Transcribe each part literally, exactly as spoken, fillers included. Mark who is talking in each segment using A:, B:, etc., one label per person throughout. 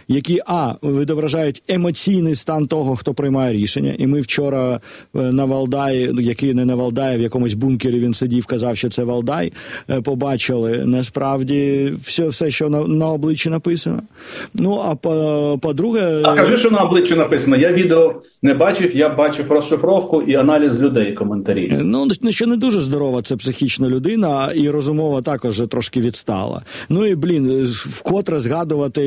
A: які, а, відображають емоційний стан того, хто приймає рішення. І ми вчора на Валдаї, який не на Валдаї, в якомусь бункері він сидів, казав, що це Валдай, побачили насправді все, все що на, на обличчі написано. Ну, а по, по-друге...
B: А скажи, що на обличчі написано. Я відео не бачив, я бачив розшифровку і аналіз людей, коментарі.
A: Ну, що не дуже здорова це психічна людина, і розумова також трошки відстала. Ну і, блін, вкотре згадувати,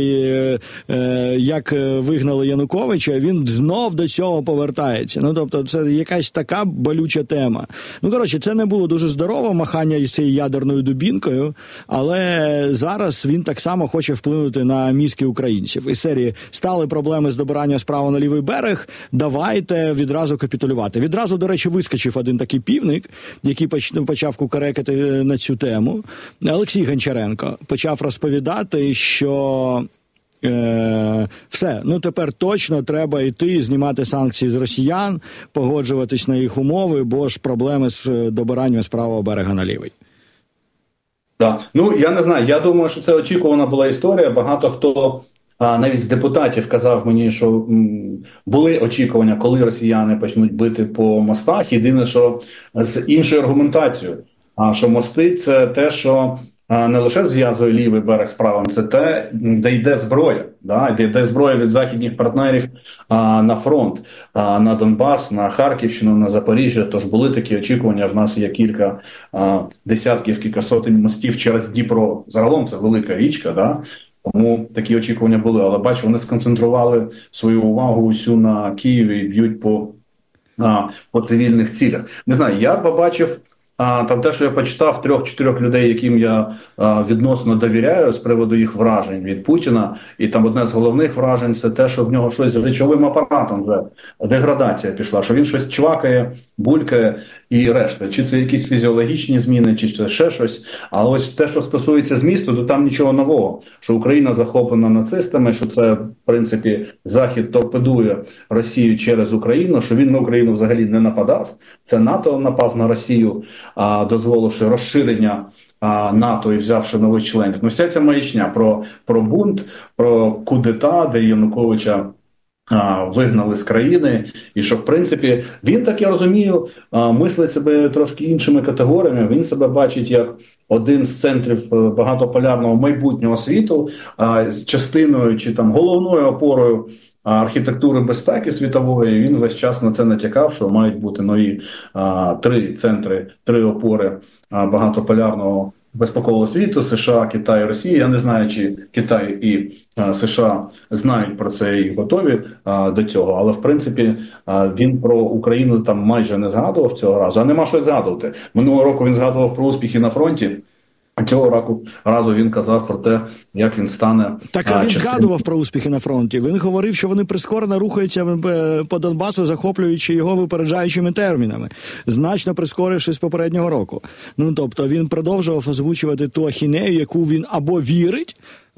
A: як вигнали Януковича, він знов до цього повертається. Ну, тобто, це якась така болюча тема. Ну, коротше, це не було дуже здорово, махання із цією ядерною дубінкою, але зараз він так само хоче вплинути на мізки українців. Із серії стали проблеми з добиранням справа на лівий берег, давайте відразу капітулювати. Відразу, до речі, вискочив один такий півник, який почав кукарекати на цю тему. Олексій Гончаренко почав розповідати, що е, все, ну тепер точно треба йти, знімати санкції з росіян, погоджуватись на їх умови, бо ж проблеми з добиранням з правого берега на лівий.
B: Так. Ну, я не знаю, я думаю, що це очікувана була історія. Багато хто, а, навіть з депутатів, казав мені, що м, були очікування, коли росіяни почнуть бити по мостах. Єдине, що з іншою аргументацією, а що мости – це те, що а, не лише зв'язує лівий берег з правим, це те, де йде зброя, да? де йде зброя від західних партнерів а, на фронт, а, на Донбас, на Харківщину, на Запоріжжя. Тож були такі очікування. В нас є кілька а, десятків, кілька сотень мостів через Дніпро. Загалом це велика річка, да? Тому такі очікування були. Але бачу, вони сконцентрували свою увагу усю на Києві і б'ють по, а, по цивільних цілях. Не знаю, я побачив А, там те, що я почитав трьох-чотирьох людей, яким я а, відносно довіряю з приводу їх вражень від Путіна, і там одне з головних вражень – це те, що в нього щось з речовим апаратом вже деградація пішла, що він щось чвакає, булькає і решта. Чи це якісь фізіологічні зміни, чи це ще щось. А ось те, що стосується змісту, то там нічого нового. Що Україна захоплена нацистами, що це, в принципі, Захід торпедує Росію через Україну, що він на Україну взагалі не нападав. Це НАТО напав на Росію, а, дозволивши розширення а, НАТО і взявши нових членів. Ну, вся ця маячня про, про бунт, про кудета, де Януковича а, вигнали з країни, і що, в принципі, він, так я розумію, а, мислить себе трошки іншими категоріями. Він себе бачить як один з центрів багатополярного майбутнього світу, а, частиною чи там головною опорою архітектури безпеки світової. Він весь час на це натякав, що мають бути нові а, три центри, три опори а, багатополярного безпекового світу: США, Китай, Росія. Я не знаю, чи Китай і а, США знають про це і готові а, до цього, але в принципі а, він про Україну там майже не згадував цього разу, а нема що згадувати. Минулого року він згадував про успіхи на фронті. А цього року разу він казав про те, як він стане...
A: Так, а він частин... згадував про успіхи на фронті. Він говорив, що вони прискорено рухаються по Донбасу, захоплюючи його випереджаючими термінами, значно прискорившись з попереднього року. Ну, тобто, він продовжував озвучувати ту ахінею, яку він або вірить,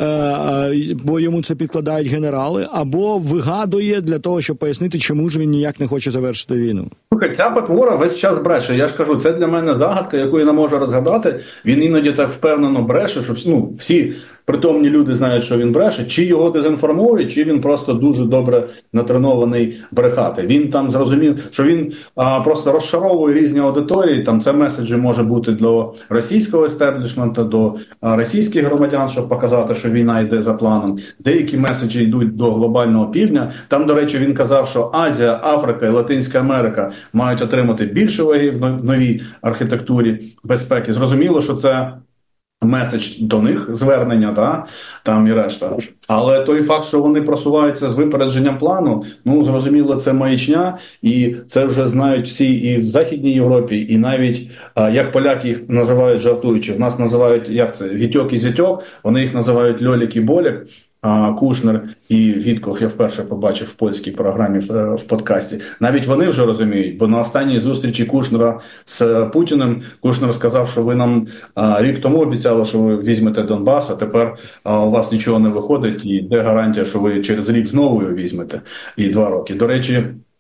A: бо йому це підкладають генерали, або вигадує для того, щоб пояснити, чому ж він ніяк не хоче завершити війну.
B: Слухай, ця потвора весь час бреше. Я ж кажу, це для мене загадка, яку я не можу розгадати. Він іноді так впевнено бреше, що ну, всі притомні люди знають, що він бреше. Чи його дезінформують, чи він просто дуже добре натренований брехати. Він там зрозумів, що він а, просто розшаровує різні аудиторії. Там це меседжі може бути до російського естеблішменту, до а, російських громадян, щоб показати, що війна йде за планом. Деякі меседжі йдуть до глобального півдня. Там, до речі, він казав, що Азія, Африка і Латинська Америка мають отримати більше ваги в новій архітектурі безпеки. Зрозуміло, що це меседж до них, звернення, да? Там і решта. Але той факт, що вони просуваються з випередженням плану, ну, зрозуміло, це маячня, і це вже знають всі і в Західній Європі, і навіть, як поляки їх називають жартуючи, в нас називають, як це, Вітьок і Зятьок, вони їх називають Льолік і Боляк. Кушнер і Вітков я вперше побачив в польській програмі в, в подкасті. Навіть вони вже розуміють, бо на останній зустрічі Кушнера з Путіним Кушнер сказав, що ви нам а, рік тому обіцяли, що ви візьмете Донбас, а тепер а, у вас нічого не виходить, і де гарантія, що ви через рік знову його візьмете, і два роки. До речі,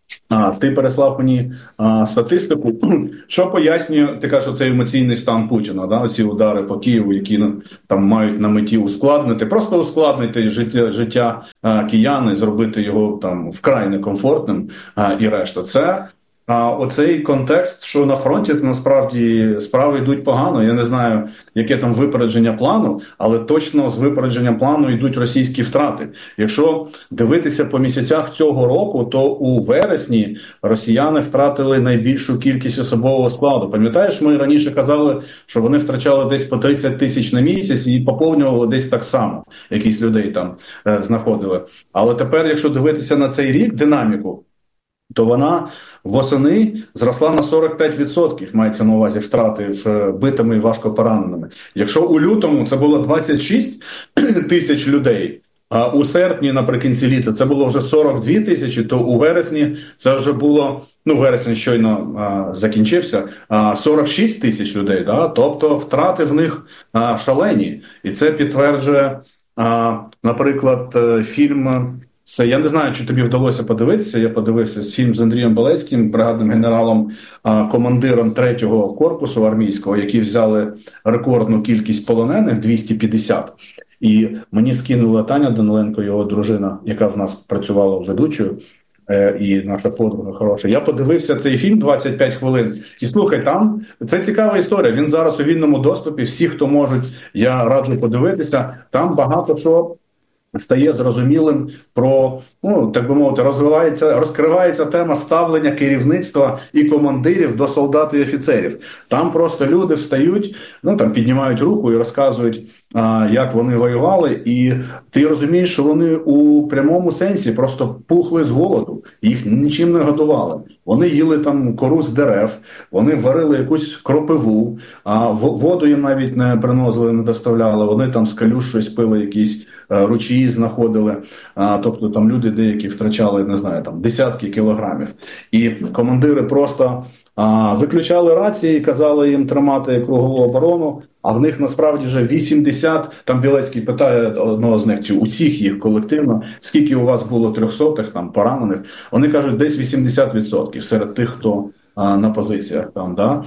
B: А, ти переслав мені а, статистику, що пояснює, ти кажеш, цей емоційний стан Путіна, да? Оці удари по Києву, які там мають на меті ускладнити, просто ускладнити життя, життя а, киян і зробити його там вкрай некомфортним а, і решта. Це а оцей контекст, що на фронті насправді справи йдуть погано. Я не знаю, яке там випередження плану, але точно з випередженням плану йдуть російські втрати. Якщо дивитися по місяцях цього року, то у вересні росіяни втратили найбільшу кількість особового складу. Пам'ятаєш, ми раніше казали, що вони втрачали десь по тридцять тисяч на місяць і поповнювали десь так само. Якісь людей там е, знаходили. Але тепер, якщо дивитися на цей рік динаміку, то вона восени зросла на сорок п'ять відсотків, мається на увазі втрати в битими і важко пораненими. Якщо у лютому це було двадцять шість тисяч людей, а у серпні наприкінці літа це було вже сорок дві тисячі, то у вересні це вже було, ну вересень щойно а, закінчився, а, сорок шість тисяч людей, да? Тобто втрати в них а, шалені. І це підтверджує, а, наприклад, фільм... Це, я не знаю, чи тобі вдалося подивитися. Я подивився фільм з Андрієм Балецьким, бригадним генералом, командиром третього корпусу армійського, які взяли рекордну кількість полонених – двісті п'ятдесят. І мені скинула Таня Даниленко, його дружина, яка в нас працювала ведучою, і наша подруга хороша. Я подивився цей фільм двадцять п'ять хвилин. І слухай, там це цікава історія. Він зараз у вільному доступі. Всі, хто можуть, я раджу подивитися. Там багато що стає зрозумілим про, ну, так би мовити, розвивається, розкривається тема ставлення керівництва і командирів до солдат і офіцерів. Там просто люди встають, ну, там піднімають руку і розказують, а, як вони воювали, і ти розумієш, що вони у прямому сенсі просто пухли з голоду, їх нічим не годували. Вони їли там кору з дерев, вони варили якусь кропиву, а воду їм навіть не приносили, не доставляли, вони там з калюш щось пили, якісь ручаї знаходили, а, тобто там люди деякі втрачали, не знаю, там десятки кілограмів. І командири просто а, виключали рації, казали їм тримати кругову оборону, а в них насправді вже вісімдесят, там Білецький питає одного з них, чи усіх їх колективно, скільки у вас було трьохсотих, там поранених, вони кажуть, десь вісімдесят відсотків серед тих, хто а, на позиціях там, да?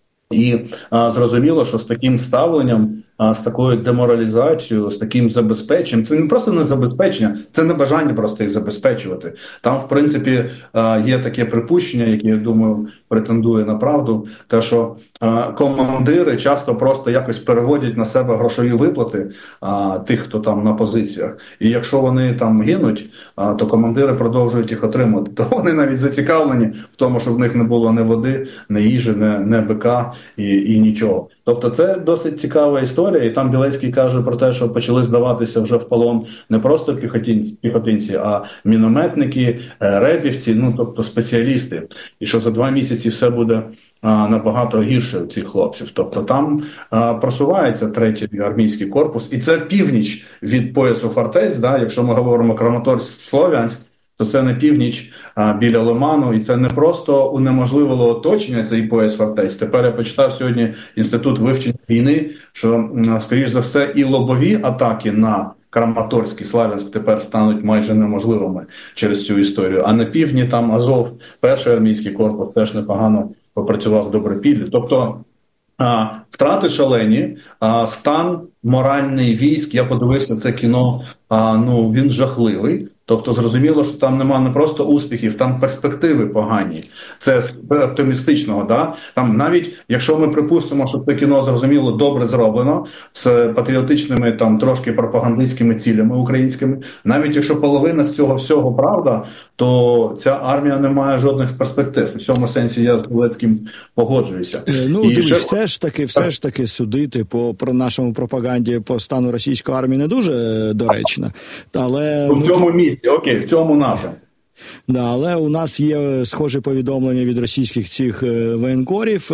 B: І а, зрозуміло, що з таким ставленням, а, з такою деморалізацією, з таким забезпеченням, це не просто не забезпечення, це не бажання просто їх забезпечувати. Там, в принципі, а, є таке припущення, яке, я думаю, претендує на правду, те, що а, командири часто просто якось переводять на себе грошові виплати а, тих, хто там на позиціях. І якщо вони там гинуть, а, то командири продовжують їх отримати. То вони навіть зацікавлені в тому, щоб в них не було ні води, ні їжі, ні, ні бика і, і нічого. Тобто це досить цікава історія, і там Білецький каже про те, що почали здаватися вже в полон не просто піхотинці, піхотинці а мінометники, ребівці, ну тобто спеціалісти. І що за два місяці все буде а, набагато гірше у цих хлопців. Тобто там а, просувається третій армійський корпус, і це північ від поясу фортець, да, якщо ми говоримо Краматорськ-Слов'янськ, то це на північ а, біля Лиману, і це не просто унеможливило оточення цей пояс фортець. Тепер я почитав сьогодні Інститут вивчення війни, що, скоріш за все, і лобові атаки на Краматорськ і Слов'янськ тепер стануть майже неможливими через цю історію. А на півдні там Азов, перший армійський корпус, теж непогано попрацював в Добропіллі. Тобто а, втрати шалені, а, стан моральний військ, я подивився це кіно, а, ну він жахливий. Тобто зрозуміло, що там немає не просто успіхів, там перспективи погані. Це з оптимістичного, да? Там навіть, якщо ми припустимо, що це кіно, зрозуміло, добре зроблено, з патріотичними, там, трошки пропагандистськими цілями українськими, навіть якщо половина з цього всього правда, то ця армія не має жодних перспектив. У цьому сенсі я з Білецьким погоджуюся.
A: Ну, дивись, ще... все ж таки, все ж таки судити по, по нашому пропаганді по стану російської армії не дуже доречно. Але...
B: В цьому місці. Окей, в цьому напрямку.
A: Да, але у нас є схоже повідомлення від російських цих воєнкорів.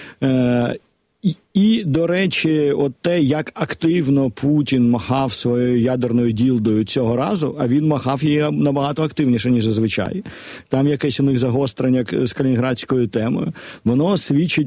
A: Е, і, і, до речі, от те, як активно Путін махав своєю ядерною ділдою цього разу, а він махав її набагато активніше, ніж зазвичай. Там якесь у них загострення з калінінградською темою. Воно свідчить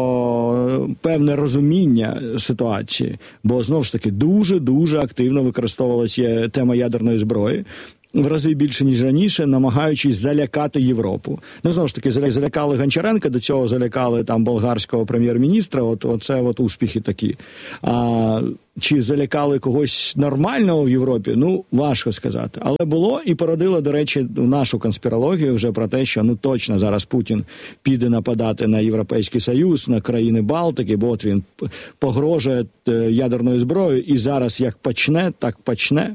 A: про певне розуміння ситуації, бо, знову ж таки, дуже-дуже активно використовувалася тема ядерної зброї. в рази більше, ніж раніше, намагаючись залякати Європу. Ну, знову ж таки, залякали Гончаренка, до цього залякали там болгарського прем'єр-міністра, от, оце от успіхи такі. А чи залякали когось нормального в Європі? Ну, важко сказати. Але було і породило, до речі, нашу конспірологію вже про те, що ну точно зараз Путін піде нападати на Європейський Союз, на країни Балтики, бо от він погрожує ядерною зброєю, і зараз як почне, так почне.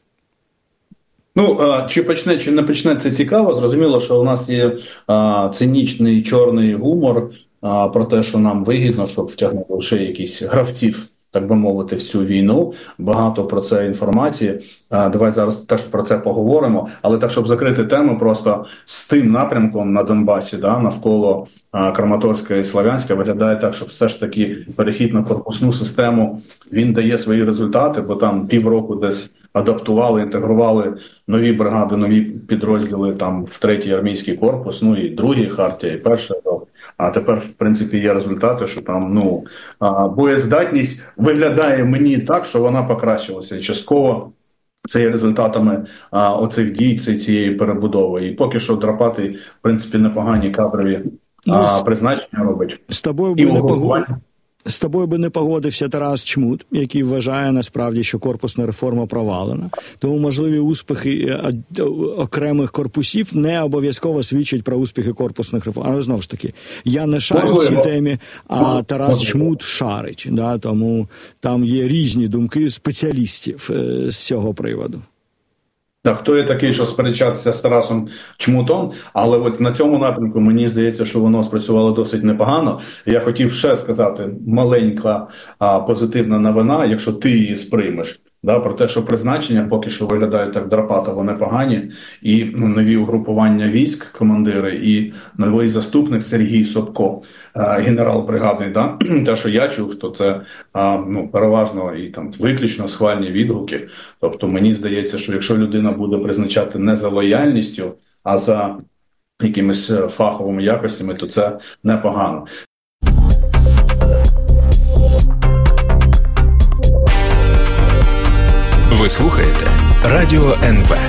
B: Ну, чи почне, чи не почне, це цікаво. Зрозуміло, що у нас є а, цинічний чорний гумор а, про те, що нам вигідно, щоб втягнути лише якісь гравців, так би мовити, в цю війну. Багато про це інформації. А, давай зараз теж про це поговоримо. Але так, щоб закрити тему, просто з тим напрямком на Донбасі, да, навколо а, Краматорська і Слов'янська, виглядає так, що все ж таки перехід на корпусну систему, він дає свої результати, бо там півроку десь адаптували, інтегрували нові бригади, нові підрозділи там в третій армійський корпус, ну і другий Хартія, і перший. А тепер, в принципі, є результати, що там, ну, боєздатність виглядає мені так, що вона покращилася. І частково це є результатами а, оцих дій, цієї перебудови. І поки що Драпатий, в принципі, непогані кадрові ну, а, призначення робить.
A: З тобою і не погоджуюсь. З тобою би не погодився Тарас Чмут, який вважає насправді, що корпусна реформа провалена. Тому можливі успіхи окремих корпусів не обов'язково свідчать про успіхи корпусних реформ. Але знову ж таки, я не шарю в цій темі, а Тарас Чмут шарить. Да? Тому там є різні думки спеціалістів з цього приводу.
B: Так, хто є такий, що сперечатися з Тарасом Чмутом, але от на цьому напрямку мені здається, що воно спрацювало досить непогано. Я хотів ще сказати, маленька а, позитивна новина, якщо ти її сприймеш, да, про те, що призначення поки що виглядають так драпатово непогані, і ну, нові угрупування військ, командири, і новий заступник Сергій Собко, а, генерал бригади, да, те, що я чув, то це а, ну, переважно і там виключно схвальні відгуки. Тобто мені здається, що якщо людина буде призначати не за лояльністю, а за якимись фаховими якостями, то це непогано.
C: Ви слухаєте Радіо ен ве.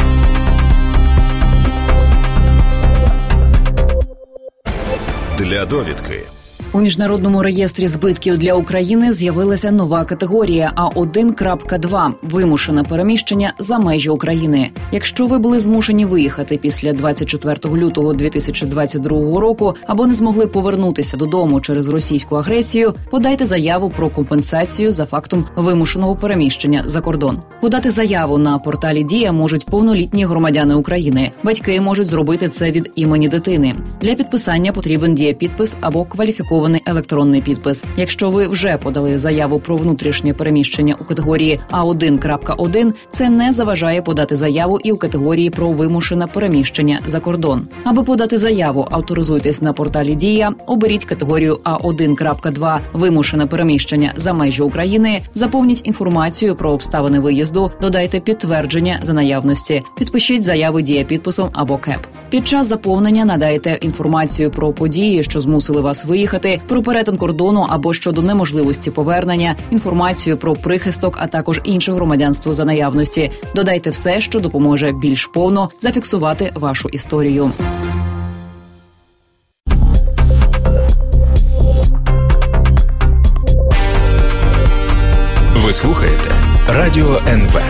C: Для довідки.
D: У Міжнародному реєстрі збитків для України з'явилася нова категорія А один крапка два – вимушене переміщення за межі України. Якщо ви були змушені виїхати після двадцять четвертого лютого дві тисячі двадцять другого року або не змогли повернутися додому через російську агресію, подайте заяву про компенсацію за фактом вимушеного переміщення за кордон. Подати заяву на порталі «Дія» можуть повнолітні громадяни України. Батьки можуть зробити це від імені дитини. Для підписання потрібен дієпідпис або кваліфікований електронний підпис. Якщо ви вже подали заяву про внутрішнє переміщення у категорії А один крапка один, це не заважає подати заяву і у категорії про вимушене переміщення за кордон. Аби подати заяву, авторизуйтесь на порталі «Дія», оберіть категорію А один крапка два «Вимушене переміщення за межі України», заповніть інформацію про обставини виїзду, додайте підтвердження за наявності, підпишіть заяву дієпідписом або КЕП. Під час заповнення надайте інформацію про події, що змусили вас виїхати, про перетин кордону або щодо неможливості повернення, інформацію про прихисток, а також інше громадянство за наявності. Додайте все, що допоможе більш повно зафіксувати вашу історію.
C: Ви слухаєте Радіо ен ве.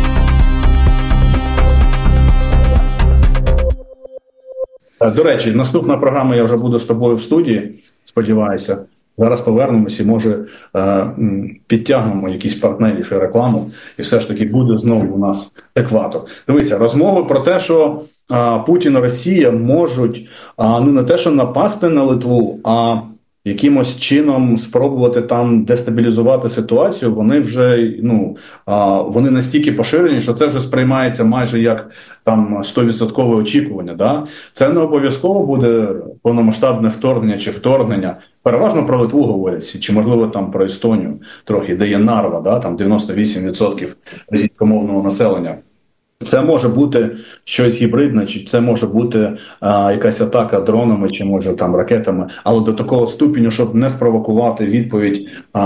B: До речі, наступна програма, я вже буду з тобою в студії, сподіваюся. Зараз повернемося і, може, підтягнемо якісь партнерів і рекламу, і все ж таки буде знову у нас екватор. Дивися, розмови про те, що Путін і Росія можуть, ну, не те, що напасти на Литву, а якимось чином спробувати там дестабілізувати ситуацію, вони вже, ну, вони настільки поширені, що це вже сприймається майже як там сто відсотків очікування. Да? Це не обов'язково буде повномасштабне вторгнення чи вторгнення. Переважно про Литву говорять, чи можливо там про Естонію трохи, де є Нарва, да? Там дев'яносто вісім відсотків російськомовного населення. Це може бути щось гібридне, чи це може бути а, якась атака дронами, чи може там ракетами, але до такого ступеню, щоб не спровокувати відповідь а,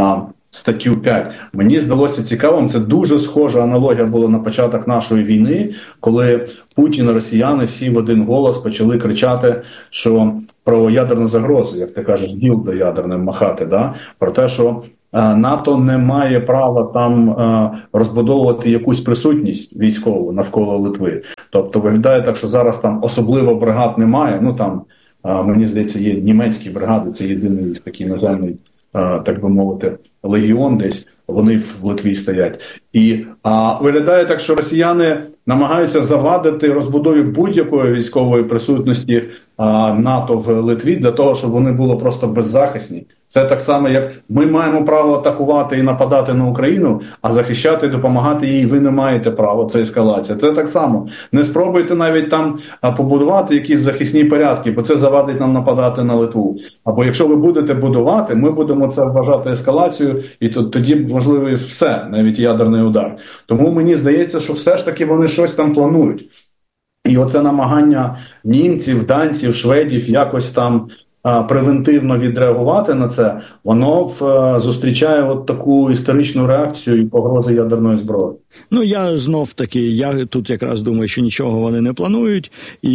B: статтю п'ять. Мені здалося цікавим, це дуже схожа аналогія була на початок нашої війни, коли Путін і росіяни всі в один голос почали кричати, що про ядерну загрозу, як ти кажеш, діл до ядерним махати, да? Про те, що НАТО не має права там е, розбудовувати якусь присутність військову навколо Литви. Тобто виглядає так, що зараз там особливо бригад немає. Ну там, е, мені здається, є німецькі бригади, це єдиний такий наземний, е, так би мовити, легіон десь. Вони в Литві стоять. І а, виглядає так, що росіяни намагаються завадити розбудові будь-якої військової присутності а, НАТО в Литві для того, щоб вони були просто беззахисні. Це так само, як ми маємо право атакувати і нападати на Україну, а захищати і допомагати їй ви не маєте права. Це ескалація. Це так само. Не спробуйте навіть там побудувати якісь захисні порядки, бо це завадить нам нападати на Литву. Або якщо ви будете будувати, ми будемо це вважати ескалацією, і тоді можливо все, навіть ядерний удар. Тому мені здається, що все ж таки вони щось там планують. І оце намагання німців, данців, шведів якось там превентивно відреагувати на це, воно в, зустрічає от таку історичну реакцію і погрози ядерної зброї.
A: Ну, я знов-таки, я тут якраз думаю, що нічого вони не планують,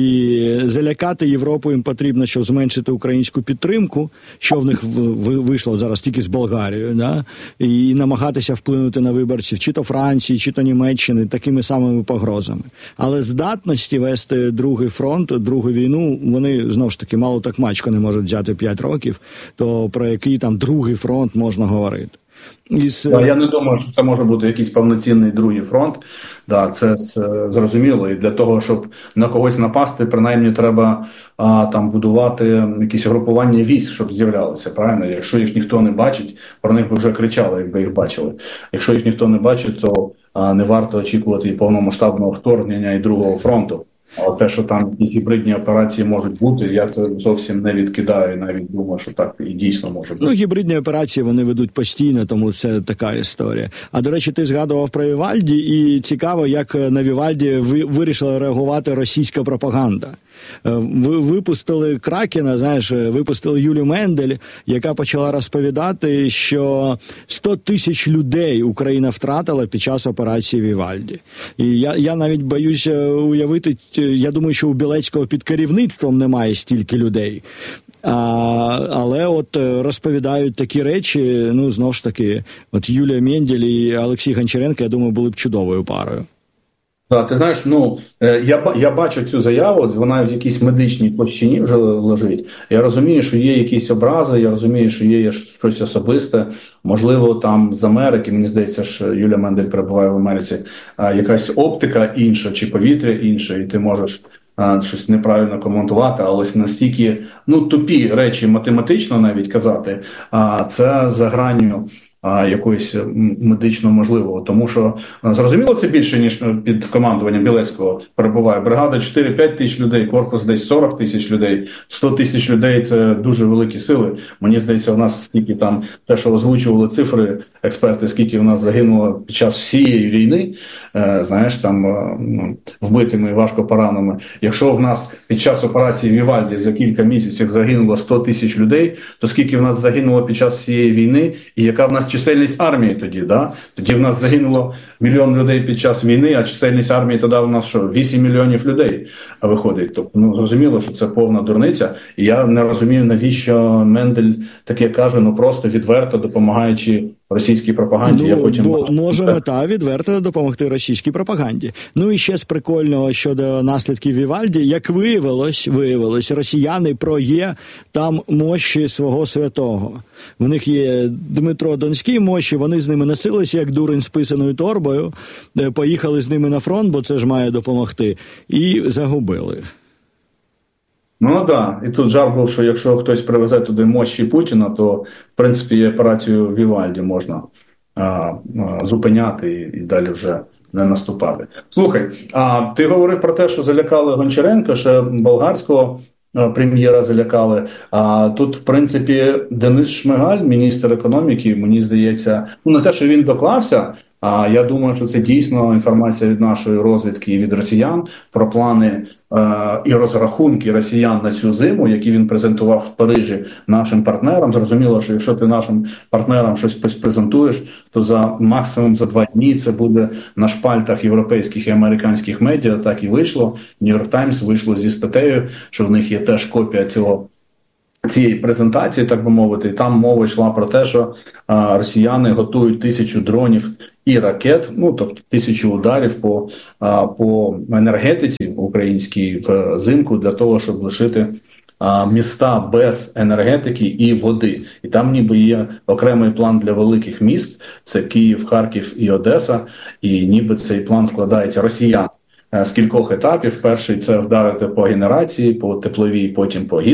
A: і залякати Європу їм потрібно, щоб зменшити українську підтримку, що в них вийшло зараз тільки з Болгарією, да? І намагатися вплинути на виборців чи то Франції, чи то Німеччини такими самими погрозами. Але здатності вести другий фронт, другу війну, вони, знову ж таки, мало так мачко не можуть взяти п'ять років, то про який там другий фронт можна говорити. Із...
B: Да, я не думаю, що це може бути якийсь повноцінний другий фронт. Да, це, це зрозуміло. І для того, щоб на когось напасти, принаймні треба а, там будувати якісь групування військ, щоб з'являлися, правильно? Якщо їх ніхто не бачить, про них би вже кричали, якби їх бачили. Якщо їх ніхто не бачить, то а, не варто очікувати і повномасштабного вторгнення і другого фронту. А те, що там якісь гібридні операції можуть бути, я це зовсім не відкидаю, навіть думаю, що так і дійсно може бути.
A: Ну, гібридні операції вони ведуть постійно, тому це така історія. А, до речі, ти згадував про Вівальді, і цікаво, як на Вівальді вирішила реагувати російська пропаганда. Випустили Кракена, знаєш, випустили Юлію Мендель, яка почала розповідати, що сто тисяч людей Україна втратила під час операції Вівальді. І я, я навіть боюся уявити, я думаю, що у Білецького під керівництвом немає стільки людей. А, але от розповідають такі речі, ну, знову ж таки, от Юлія Мендель і Олексій Гончаренко, я думаю, були б чудовою парою.
B: Так, ти знаєш, ну, я, я бачу цю заяву, вона в якійсь медичній площині вже лежить. Я розумію, що є якісь образи, я розумію, що є щось особисте. Можливо, там з Америки, мені здається, що Юлія Мендель перебуває в Америці, якась оптика інша чи повітря інше, і ти можеш а, щось неправильно коментувати, але настільки, ну, тупі речі математично навіть казати, а це за гранню а, якоїсь медично можливого. Тому що, зрозуміло, це більше, ніж під командуванням Білецького перебуває. Бригада чотири-п'ять тисяч людей, корпус десь сорок тисяч людей, сто тисяч людей – це дуже великі сили. Мені здається, у нас скільки там, те, що озвучували цифри експерти, скільки у нас загинуло під час всієї війни, е, знаєш, там е, вбитими і важко пораненими. Якщо в нас під час операції Вівальді за кілька місяців загинуло сто тисяч людей, то скільки в нас загинуло під час всієї війни, і яка в нас чисельність армії тоді, да? Тоді в нас загинуло мільйон людей під час війни, а чисельність армії тоді в нас що? вісім мільйонів людей виходить. Тобто, ну, зрозуміло, що це повна дурниця. І я не розумію, навіщо Мендель таке каже, ну просто відверто допомагаючи російській пропаганді.
A: Ну,
B: я потім...
A: бо може мета відверто допомогти російській пропаганді. Ну і ще з прикольного щодо наслідків Вівальді, як виявилось, виявилось, росіяни про є там мощі свого святого. В них є Дмитро Донський мощі, вони з ними носилися, як дурень з писаною торбою, поїхали з ними на фронт, бо це ж має допомогти, і загубили.
B: Ну, так. Да. І тут жарт був, що якщо хтось привезе туди мощі Путіна, то, в принципі, операцію Вівальді можна а, а, зупиняти і, і далі вже не наступати. Слухай, а ти говорив про те, що залякали Гончаренка, ще болгарського а, прем'єра залякали. А тут, в принципі, Денис Шмигаль, міністр економіки, мені здається, ну, не те, що він доклався, А я думаю, що це дійсно інформація від нашої розвідки і від росіян про плани е- і розрахунки росіян на цю зиму, які він презентував в Парижі нашим партнерам. Зрозуміло, що якщо ти нашим партнерам щось презентуєш, то за максимум за два дні це буде на шпальтах європейських і американських медіа. Так і вийшло. Нью-Йорк Таймс вийшло зі статтею, що в них є теж копія цього. Цієї презентації, так би мовити, і там мова йшла про те, що а, росіяни готують тисячу дронів і ракет, ну тобто тисячу ударів по, а, по енергетиці українській взимку для того, щоб лишити а, міста без енергетики і води. І там ніби є окремий план для великих міст, це Київ, Харків і Одеса, і ніби цей план складається росіян з кількох етапів. Перший – це вдарити по генерації, по тепловій, потім по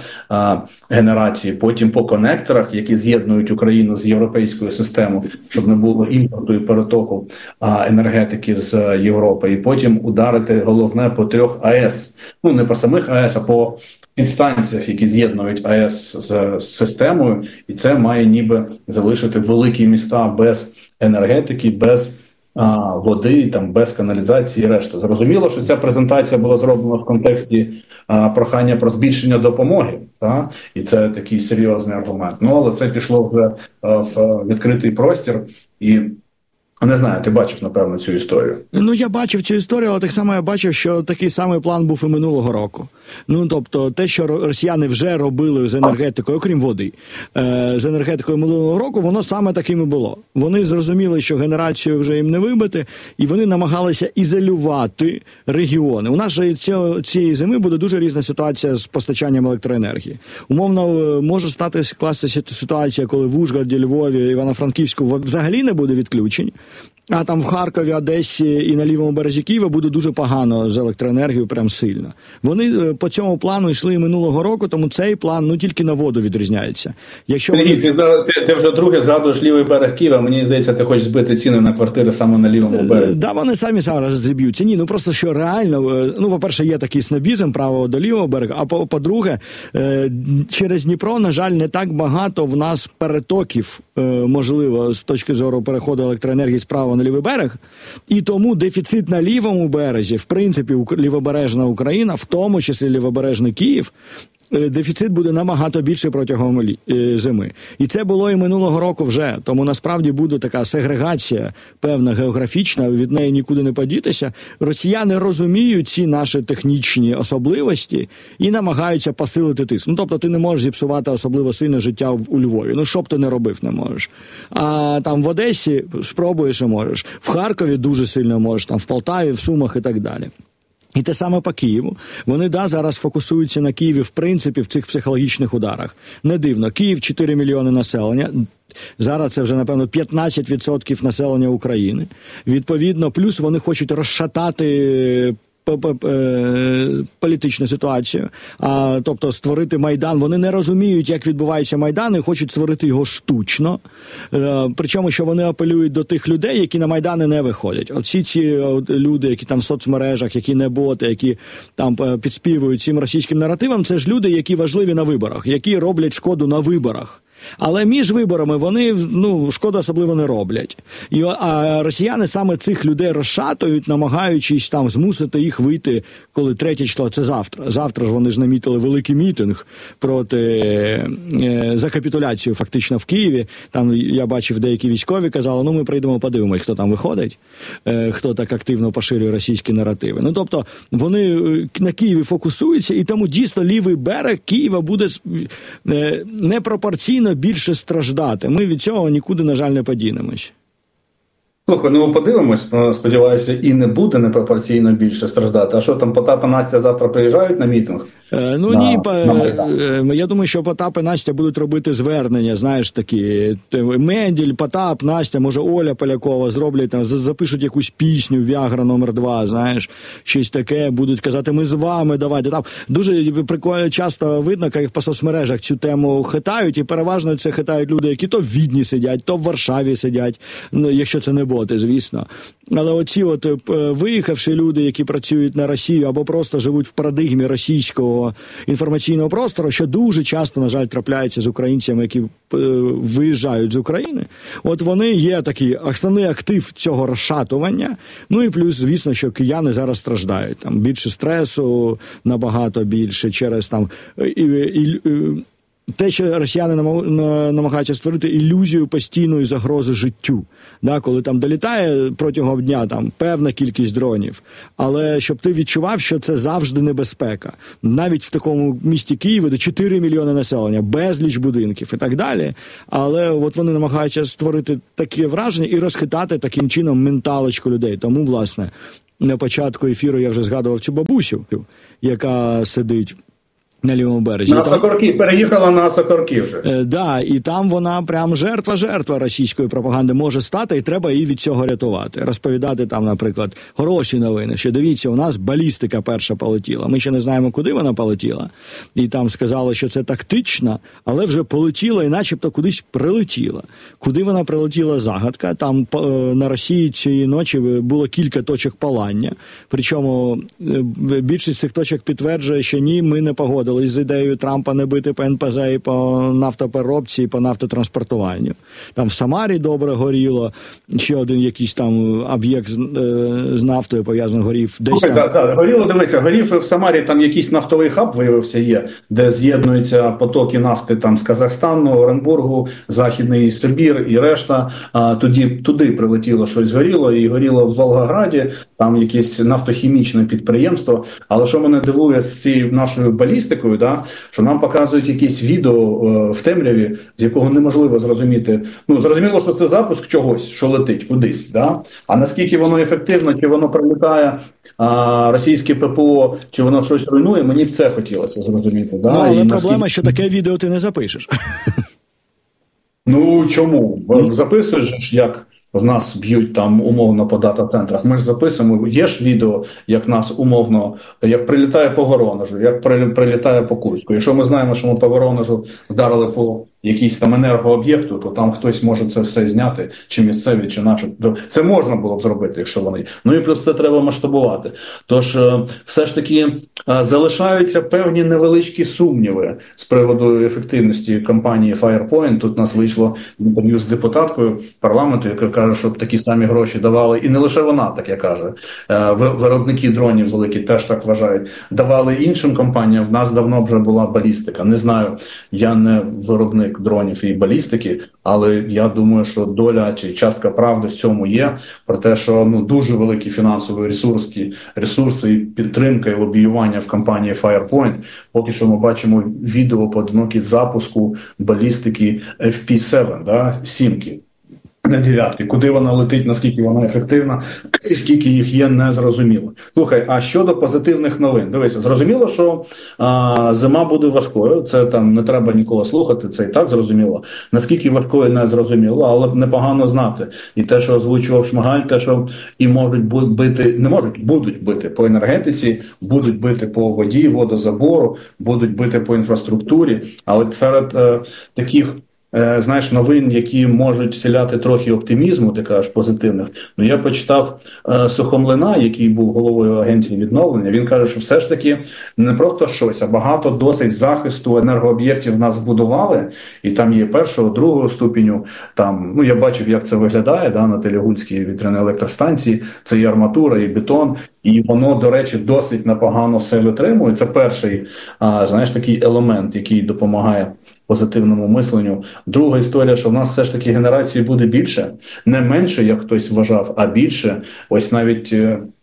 B: гідрогенерації, потім по конекторах, які з'єднують Україну з європейською системою, щоб не було імпорту і перетоку енергетики з Європи. І потім ударити, головне, по трьох АЕС. Ну, не по самих АЕС, а по підстанціях, які з'єднують АЕС з системою. І це має ніби залишити великі міста без енергетики, без А, води, там, без каналізації і решта. Зрозуміло, що ця презентація була зроблена в контексті а, прохання про збільшення допомоги, та? І це такий серйозний аргумент. Ну, але це пішло вже а, в відкритий простір і не знаю, ти бачив, напевно, цю історію.
A: Ну, я бачив цю історію, але так само я бачив, що такий самий план був і минулого року. Ну, тобто, те, що росіяни вже робили з енергетикою, окрім води, е- з енергетикою минулого року, воно саме таким і було. Вони зрозуміли, що генерацію вже їм не вибити, і вони намагалися ізолювати регіони. У нас же цього, цієї зими буде дуже різна ситуація з постачанням електроенергії. Умовно, може стати скластися ситуація, коли в Ужгороді, Львові, Івано-Франківську взагалі не буде відключень. А там в Харкові, Одесі і на лівому березі Києва буде дуже погано з електроенергією, прям сильно. Вони по цьому плану йшли минулого року, тому цей план, ну, тільки на воду відрізняється. Якщо
B: Сергій,
A: вони...
B: ти, ти, ти вже друге згадуєш лівий берег Києва, мені здається, ти хочеш збити ціни на квартири саме на лівому березі.
A: Да, вони самі зараз зіб'ються. Ні, ну просто що реально, ну, по-перше, є такий снобізм правого до лівого берега, а по-друге, через Дніпро, на жаль, не так багато в нас перетоків, можливо, з точки зору переходу електроенергії з правого на лівий берег, і тому дефіцит на лівому березі, в принципі, лівобережна Україна, в тому числі лівобережний Київ, дефіцит буде набагато більше протягом зими. І це було і минулого року вже. Тому насправді буде така сегрегація певна географічна, від неї нікуди не подітися. Росіяни розуміють ці наші технічні особливості і намагаються посилити тиск. Ну, тобто ти не можеш зіпсувати особливо сильне життя у Львові. Ну, що б ти не робив, не можеш. А там в Одесі спробуєш і можеш. В Харкові дуже сильно можеш, там в Полтаві, в Сумах і так далі. І те саме по Києву. Вони, да, зараз фокусуються на Києві, в принципі, в цих психологічних ударах. Не дивно. Київ – чотири мільйони населення. Зараз це вже, напевно, п'ятнадцять відсотків населення України. Відповідно, плюс вони хочуть розшатати політичну ситуацію, а, тобто створити Майдан. Вони не розуміють, як відбувається Майдан, і хочуть створити його штучно. Е, причому, що вони апелюють до тих людей, які на Майдани не виходять. Оці ці от, люди, які там в соцмережах, які не боти, які там підспівують цим російським наративам, це ж люди, які важливі на виборах, які роблять шкоду на виборах. Але між виборами вони, ну, шкоду особливо не роблять. І, а росіяни саме цих людей розшатують, намагаючись там змусити їх вийти, коли третє число, це завтра. Завтра ж вони ж намітили великий мітинг проти, е, за капітуляцію фактично в Києві. Там я бачив, деякі військові казали, ну ми прийдемо, подивимось, хто там виходить, е, хто так активно поширює російські наративи. Ну, тобто, вони на Києві фокусуються, і тому дійсно лівий берег Києва буде е, непропорційно більше страждати. Ми від цього нікуди, на жаль, не подінемось.
B: Слухай, ну подивимось, сподіваюся, і не буде непропорційно більше страждати. А що там, Потап і Настя завтра приїжджають на мітинг?
A: Е, ну, на, ні, на я думаю, що Потап і Настя будуть робити звернення, знаєш, такі, Менділь, Потап, Настя, може Оля Полякова зроблять, там, запишуть якусь пісню «Віагра номер два», знаєш, щось таке, будуть казати, ми з вами, давайте. Там дуже прикольно, часто видно, як по соцмережах цю тему хитають, і переважно це хитають люди, які то в Відні сидять, то в Варшаві сидять, ну, якщо це не боти, звісно. Але оці от виїхавши люди, які працюють на Росію або просто живуть в парадигмі російського інформаційного простору, що дуже часто, на жаль, трапляється з українцями, які виїжджають з України, от вони є такий основний актив цього розшатування. Ну і плюс, звісно, що кияни зараз страждають. Там більше стресу, набагато більше через там і, і, і, те, що росіяни намагаються створити ілюзію постійної загрози життю, да, коли там долітає протягом дня там певна кількість дронів, але щоб ти відчував, що це завжди небезпека. Навіть в такому місті Києві, де чотири мільйони населення, безліч будинків і так далі, але от вони намагаються створити таке враження і розхитати таким чином менталочку людей. Тому, власне, на початку ефіру я вже згадував цю бабусю, яка сидить на лівому березі.
B: На Сокорки, переїхала на Сокорки вже.
A: Е, да, і там вона прям жертва-жертва російської пропаганди може стати, і треба її від цього рятувати. Розповідати там, наприклад, хороші новини, що дивіться, у нас балістика перша полетіла. Ми ще не знаємо, куди вона полетіла. І там сказали, що це тактично, але вже полетіла і начебто кудись прилетіла. Куди вона прилетіла, загадка. Там е, на Росії цієї ночі було кілька точок палання. Причому е, більшість цих точок підтверджує, що ні, ми не погодили з ідеєю Трампа не бити по ен пе зет і по нафтопереробці, і по нафтотранспортуванню. Там в Самарі добре горіло, ще один якийсь там об'єкт з, е, з нафтою пов'язаний горів. Десь
B: Ой,
A: там...
B: да, да, горіло, дивися, горів в Самарі, там якийсь нафтовий хаб виявився є, де з'єднуються потоки нафти там з Казахстану, Оренбургу, Західний Сибір і решта. А, тоді, туди прилетіло щось горіло, і горіло в Волгограді, там якесь нафтохімічне підприємство. Але що мене дивує з цією нашою балістикою, да, що нам показують якісь відео е, в темряві, з якого неможливо зрозуміти. Ну, зрозуміло, що це запуск чогось, що летить кудись, да? А наскільки воно ефективно, чи воно прилітає а, російське ППО, чи воно щось руйнує, мені б це хотілося зрозуміти. Да?
A: Ну, але
B: і
A: проблема,
B: наскільки...
A: що таке відео ти не запишеш.
B: Ну, чому? Записуєш, як в нас б'ють там умовно по дата-центрах. Ми ж записуємо, є ж відео, як нас умовно, як прилітає по Воронежу, як прилітає по Курську. Якщо ми знаємо, що ми по Воронежу вдарили по якийсь там енергооб'єкту, то там хтось може це все зняти, чи місцеві, чи наші. Це можна було б зробити, якщо вони. Ну і плюс це треба масштабувати. Тож все ж таки залишаються певні невеличкі сумніви з приводу ефективності кампанії Firepoint. Тут у нас вийшло інтерв'ю з депутаткою парламенту, яка каже, щоб такі самі гроші давали, і не лише вона таке каже. Виробники дронів великі теж так вважають. Давали іншим компаніям, в нас давно вже була балістика. Не знаю, я не виробник дронів і балістики, але я думаю, що доля чи частка правди в цьому є, про те, що ну дуже великі фінансові ресурси, ресурси і підтримка і лобіювання в компанії Firepoint. Поки що ми бачимо відео поодинокі запуску балістики еф пі сім, да, сімки. На дев'ятки. Куди вона летить, наскільки вона ефективна, і скільки їх є, не зрозуміло. Слухай, а щодо позитивних новин? Дивися, зрозуміло, що а, зима буде важкою, це там не треба нікого слухати, це і так зрозуміло. Наскільки важкою, не зрозуміло, але непогано знати. І те, що озвучував Шмигаль, те, що і можуть бити, не можуть, будуть бити по енергетиці, будуть бити по воді, водозабору, будуть бити по інфраструктурі, але серед е, таких знаєш, новин, які можуть вселяти трохи оптимізму, ти кажеш, позитивних. Ну, я почитав е, Сухомлина, який був головою агенції відновлення, він каже, що все ж таки не просто щось, а багато досить захисту енергооб'єктів в нас збудували, і там є першого, другого ступеню, там, ну, я бачив, як це виглядає, да, на Телегульській вітряній електростанції, це і арматура, і бетон, і воно, до речі, досить непогано все витримує. Це перший, а, знаєш, такий елемент, який допомагає позитивному мисленню. Друга історія, що в нас все ж таки генерації буде більше, не менше, як хтось вважав, а більше. Ось навіть,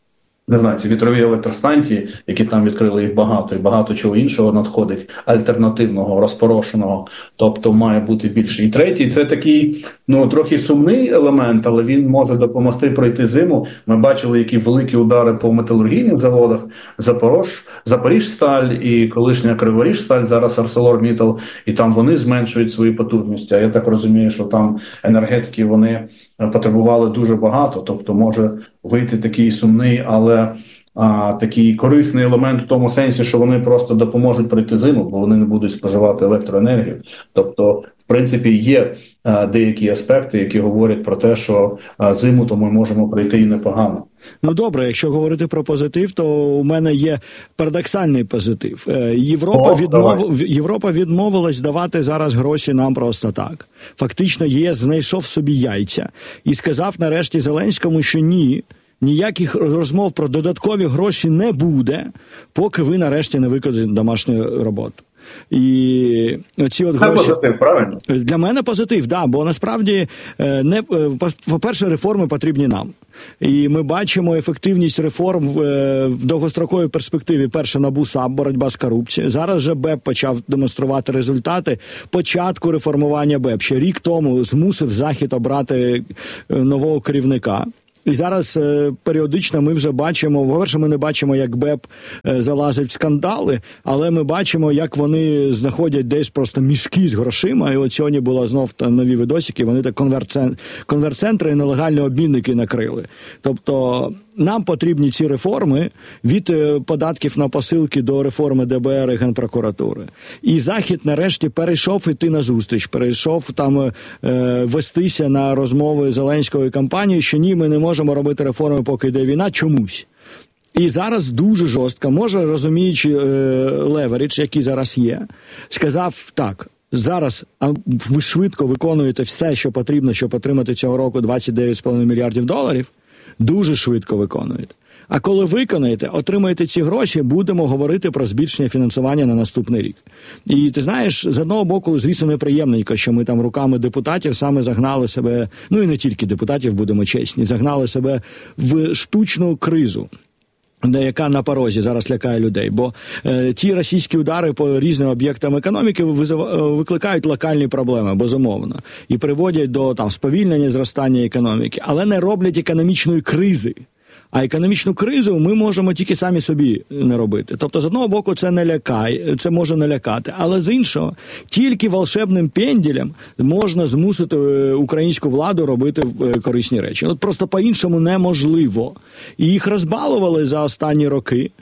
B: не знаю, ці вітрові електростанції, які там відкрили, їх багато, і багато чого іншого надходить, альтернативного, розпорошеного, тобто має бути більше. І третій, це такий, ну, трохи сумний елемент, але він може допомогти пройти зиму. Ми бачили, які великі удари по металургійних заводах, Запорож, Запоріжсталь і колишня Криворіжсталь, зараз ArcelorMittal, і там вони зменшують свої потужності. А я так розумію, що там енергетики, вони потребували дуже багато, тобто може вийти такий сумний, але а, такий корисний елемент в тому сенсі, що вони просто допоможуть пройти зиму, бо вони не будуть споживати електроенергію. Тобто, в принципі, є а, деякі аспекти, які говорять про те, що а, зиму то ми можемо пройти і непогано.
A: Ну добре, якщо говорити про позитив, то у мене є парадоксальний позитив. Європа,
B: О,
A: відмов... Європа відмовилась давати зараз гроші нам просто так. Фактично ЄС знайшов собі яйця і сказав нарешті Зеленському, що ні, ніяких розмов про додаткові гроші не буде, поки ви нарешті не виконаєте домашню роботу. І оці от гроші...
B: Це позитив, правильно?
A: Для мене позитив, да, бо насправді, не, по-перше, реформи потрібні нам. І ми бачимо ефективність реформ в, в довгостроковій перспективі. Перше, НАБУ, САП, боротьба з корупцією. Зараз же БЕП почав демонструвати результати початку реформування БЕП. Ще рік тому змусив Захід обрати нового керівника. І зараз е, періодично ми вже бачимо, по-перше, ми не бачимо, як БЕП е, залазить в скандали, але ми бачимо, як вони знаходять десь просто мішки з грошима, і от сьогодні було знов та нові відосики, вони так конверт-центри, конверт-центри і нелегальні обмінники накрили. Тобто нам потрібні ці реформи від е, податків на посилки до реформи ДБР і Генпрокуратури. І Захід нарешті перейшов іти на зустріч, перейшов там е, вестися на розмови Зеленської кампанії, що ні, ми не можемо можемо робити реформи, поки йде війна, чомусь. І зараз дуже жорстко, може, розуміючи е, леверидж, який зараз є, сказав так, зараз ви швидко виконуєте все, що потрібно, щоб отримати цього року двадцять дев'ять цілих п'ять десятих мільярдів доларів, дуже швидко виконуєте. А коли виконаєте, отримаєте ці гроші, будемо говорити про збільшення фінансування на наступний рік. І ти знаєш, з одного боку, звісно, неприємненько, що ми там руками депутатів саме загнали себе, ну і не тільки депутатів, будемо чесні, загнали себе в штучну кризу, яка на порозі зараз лякає людей. Бо е, ті російські удари по різним об'єктам економіки визив, викликають локальні проблеми, безумовно. І приводять до там сповільнення зростання економіки, але не роблять економічної кризи. А економічну кризу ми можемо тільки самі собі не робити. Тобто, з одного боку, це не лякає, це може не лякати, але з іншого, тільки волшебним пенділем можна змусити українську владу робити корисні речі. От просто по-іншому неможливо. І їх розбалували за останні роки.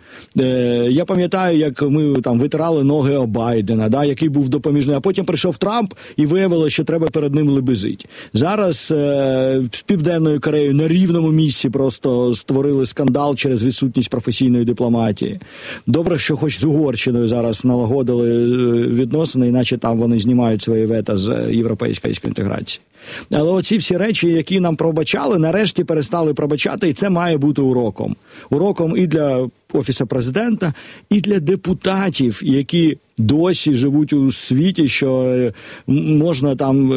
A: Я пам'ятаю, як ми там витирали ноги об Байдена, да, який був допоміжний, а потім прийшов Трамп і виявилося, що треба перед ним лебезить. Зараз е, з Південною Кореєю на рівному місці просто створили скандал через відсутність професійної дипломатії. Добре, що хоч з Угорщиною зараз налагодили відносини, іначе там вони знімають свої вето з європейської інтеграції. Але оці всі речі, які нам пробачали, нарешті перестали пробачати, і це має бути уроком. Уроком і для Офісу Президента, і для депутатів, які досі живуть у світі, що можна там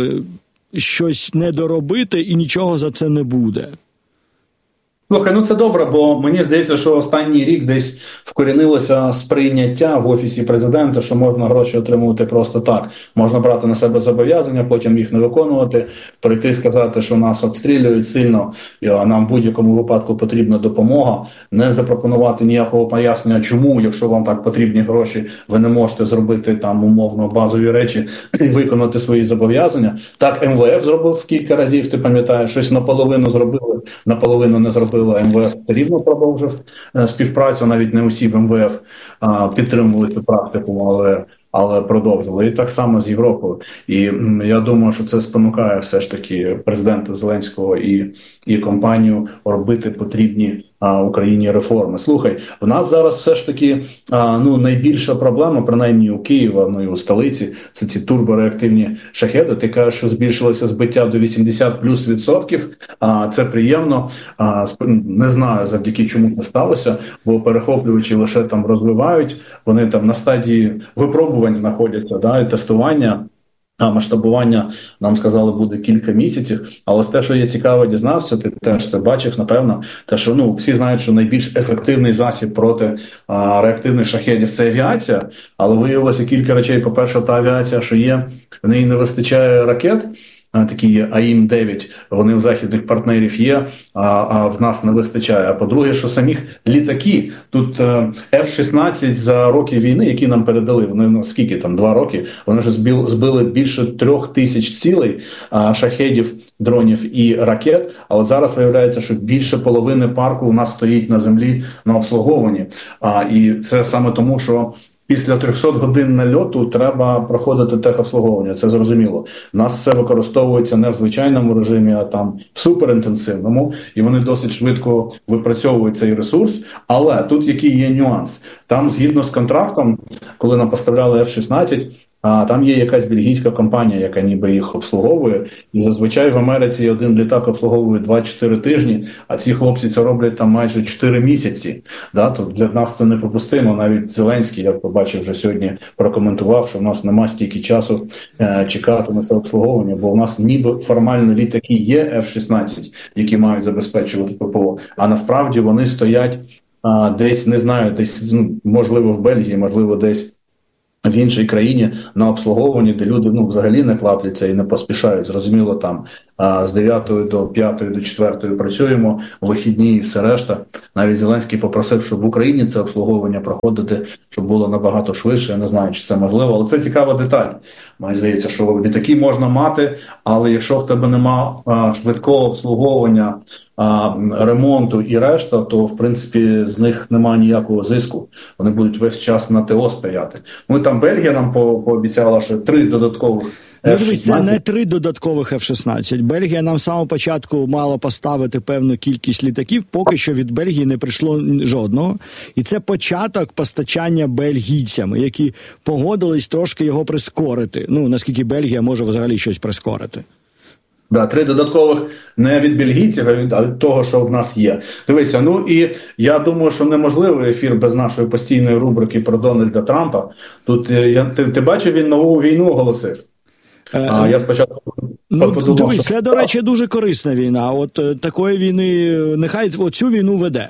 A: щось не доробити і нічого за це не буде.
B: Слухай, ну це добре, бо мені здається, що останній рік десь вкорінилося сприйняття в Офісі Президента, що можна гроші отримувати просто так. Можна брати на себе зобов'язання, потім їх не виконувати, прийти сказати, що нас обстрілюють сильно, а нам в будь-якому випадку потрібна допомога, не запропонувати ніякого пояснення, чому, якщо вам так потрібні гроші, ви не можете зробити там умовно базові речі і виконати свої зобов'язання. Так ем ве еф зробив кілька разів, ти пам'ятаєш, щось наполовину зробили, наполовину не зробили. ем ве еф рівно продовжив співпрацю, навіть не усі в ем ве еф а, підтримували цю практику, але, але продовжили. І так само з Європою. І м, я думаю, що це спонукає все ж таки президента Зеленського і, і компанію робити потрібні а, Україні реформи. Слухай, в нас зараз все ж таки а, ну, найбільша проблема, принаймні у Києва, ну і у столиці, це ці турбореактивні шахеди. Ти кажеш, що збільшилося збиття до вісімдесят плюс відсотків. А, це приємно. А, не знаю, завдяки чому це сталося, бо перехоплювачі лише там розвивають, вони там на стадії випробувань знаходяться, да, і тестування. А масштабування, нам сказали, буде кілька місяців. Але те, що я цікаво дізнався, ти теж це бачив, напевно, те, що ну, всі знають, що найбільш ефективний засіб проти а, реактивних шахедів – це авіація. Але виявилося кілька речей. По-перше, та авіація, що є, в неї не вистачає ракет. такі А М дев'ять, вони у західних партнерів є, а, а в нас не вистачає. А по-друге, що самих літаки, тут Ф шістнадцять за роки війни, які нам передали, вони ну, скільки там, два роки, вони вже збили, збили більше трьох тисяч цілей, а, шахедів, дронів і ракет, але зараз виявляється, що більше половини парку у нас стоїть на землі на обслуговуванні. А, і це саме тому, що після трьохсот годин нальоту треба проходити техобслуговування, це зрозуміло. У нас це використовується не в звичайному режимі, а там в суперінтенсивному, і вони досить швидко випрацьовують цей ресурс. Але тут який є нюанс? Там згідно з контрактом, коли нам поставляли Ф шістнадцять, а там є якась бельгійська компанія, яка ніби їх обслуговує. І зазвичай в Америці один літак обслуговує два-чотири тижні, а ці хлопці це роблять там майже чотири місяці. Да? То для нас це неприпустимо. Навіть Зеленський, я побачив вже сьогодні, прокоментував, що в нас нема стільки часу е- чекати на це обслуговування, бо у нас ніби формально літаки є Ф шістнадцять, які мають забезпечувати ППО, а насправді вони стоять а, десь, не знаю, десь, ну, можливо, в Бельгії, можливо, десь в іншій країні на обслуговуванні, де люди ну взагалі не квапляться і не поспішають. Зрозуміло, там а, з дев'ятої до п'ятої, до четвертої працюємо, вихідні і все решта. Навіть Зеленський попросив, щоб в Україні це обслуговування проходити, щоб було набагато швидше. Я не знаю, чи це можливо, але це цікава деталь. Мені здається, що літаки можна мати, але якщо в тебе нема а, швидкого обслуговування, а, ремонту і решта, то, в принципі, з них немає ніякого зиску. Вони будуть весь час на ТО стояти. Ну, і там Бельгія нам по- пообіцяла, що три додаткових
A: Ну, дивись, це не три додаткових Ф шістнадцять. Бельгія нам з самого початку мала поставити певну кількість літаків, поки що від Бельгії не прийшло жодного. І це початок постачання бельгійцям, які погодились трошки його прискорити. Ну, наскільки Бельгія може взагалі щось прискорити.
B: Да, три додаткових не від бельгійців, а від, а від того, що в нас є. Дивися, ну і я думаю, що неможливий ефір без нашої постійної рубрики про Дональда Трампа. Тут я, ти, ти бачив, він нову війну оголосив. Е, а я спочатку
A: ну,
B: подумав,
A: дивись,
B: що...
A: це, до речі, дуже корисна війна. От е, такої війни, нехай оцю війну веде.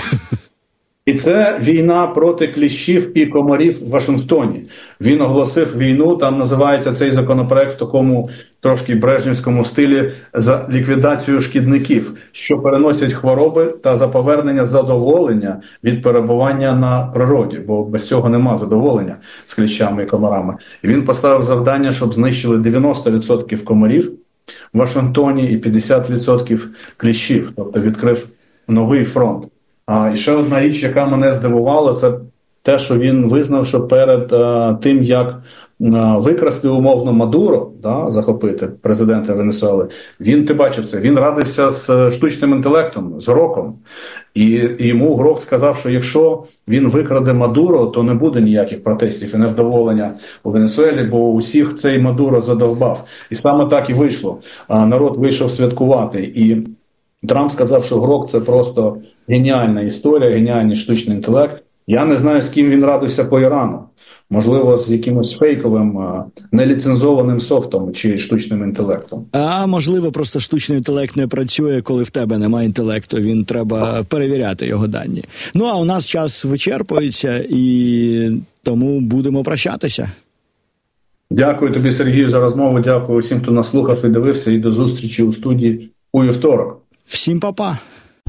B: І це війна проти кліщів і комарів в Вашингтоні. Він оголосив війну, там називається цей законопроект в такому трошки брежнівському стилі, за ліквідацію шкідників, що переносять хвороби та за повернення задоволення від перебування на природі, бо без цього нема задоволення з кліщами і комарами. І він поставив завдання, щоб знищили дев'яносто відсотків комарів в Вашингтоні і п'ятдесят відсотків кліщів, тобто відкрив новий фронт. А і ще одна річ, яка мене здивувала, це те, що він визнав, що перед а, тим, як а, викрасти умовно Мадуро, да, захопити президента Венесуели, він, ти бачив це, він радився з штучним інтелектом, з Гроком. І, і йому Грок сказав, що якщо він викраде Мадуро, то не буде ніяких протестів і невдоволення у Венесуелі, бо усіх цей Мадуро задовбав. І саме так і вийшло. А, народ вийшов святкувати. І Трамп сказав, що Грок – це просто геніальна історія, геніальний штучний інтелект. Я не знаю, з ким він радився по Ірану. Можливо, з якимось фейковим, неліцензованим софтом чи штучним інтелектом.
A: А можливо, просто штучний інтелект не працює, коли в тебе немає інтелекту. Він треба перевіряти його дані. Ну, а у нас час вичерпується, і тому будемо прощатися.
B: Дякую тобі, Сергію, за розмову. Дякую усім, хто нас слухав і дивився. І до зустрічі у студії у вівторок.
A: Всім па-па.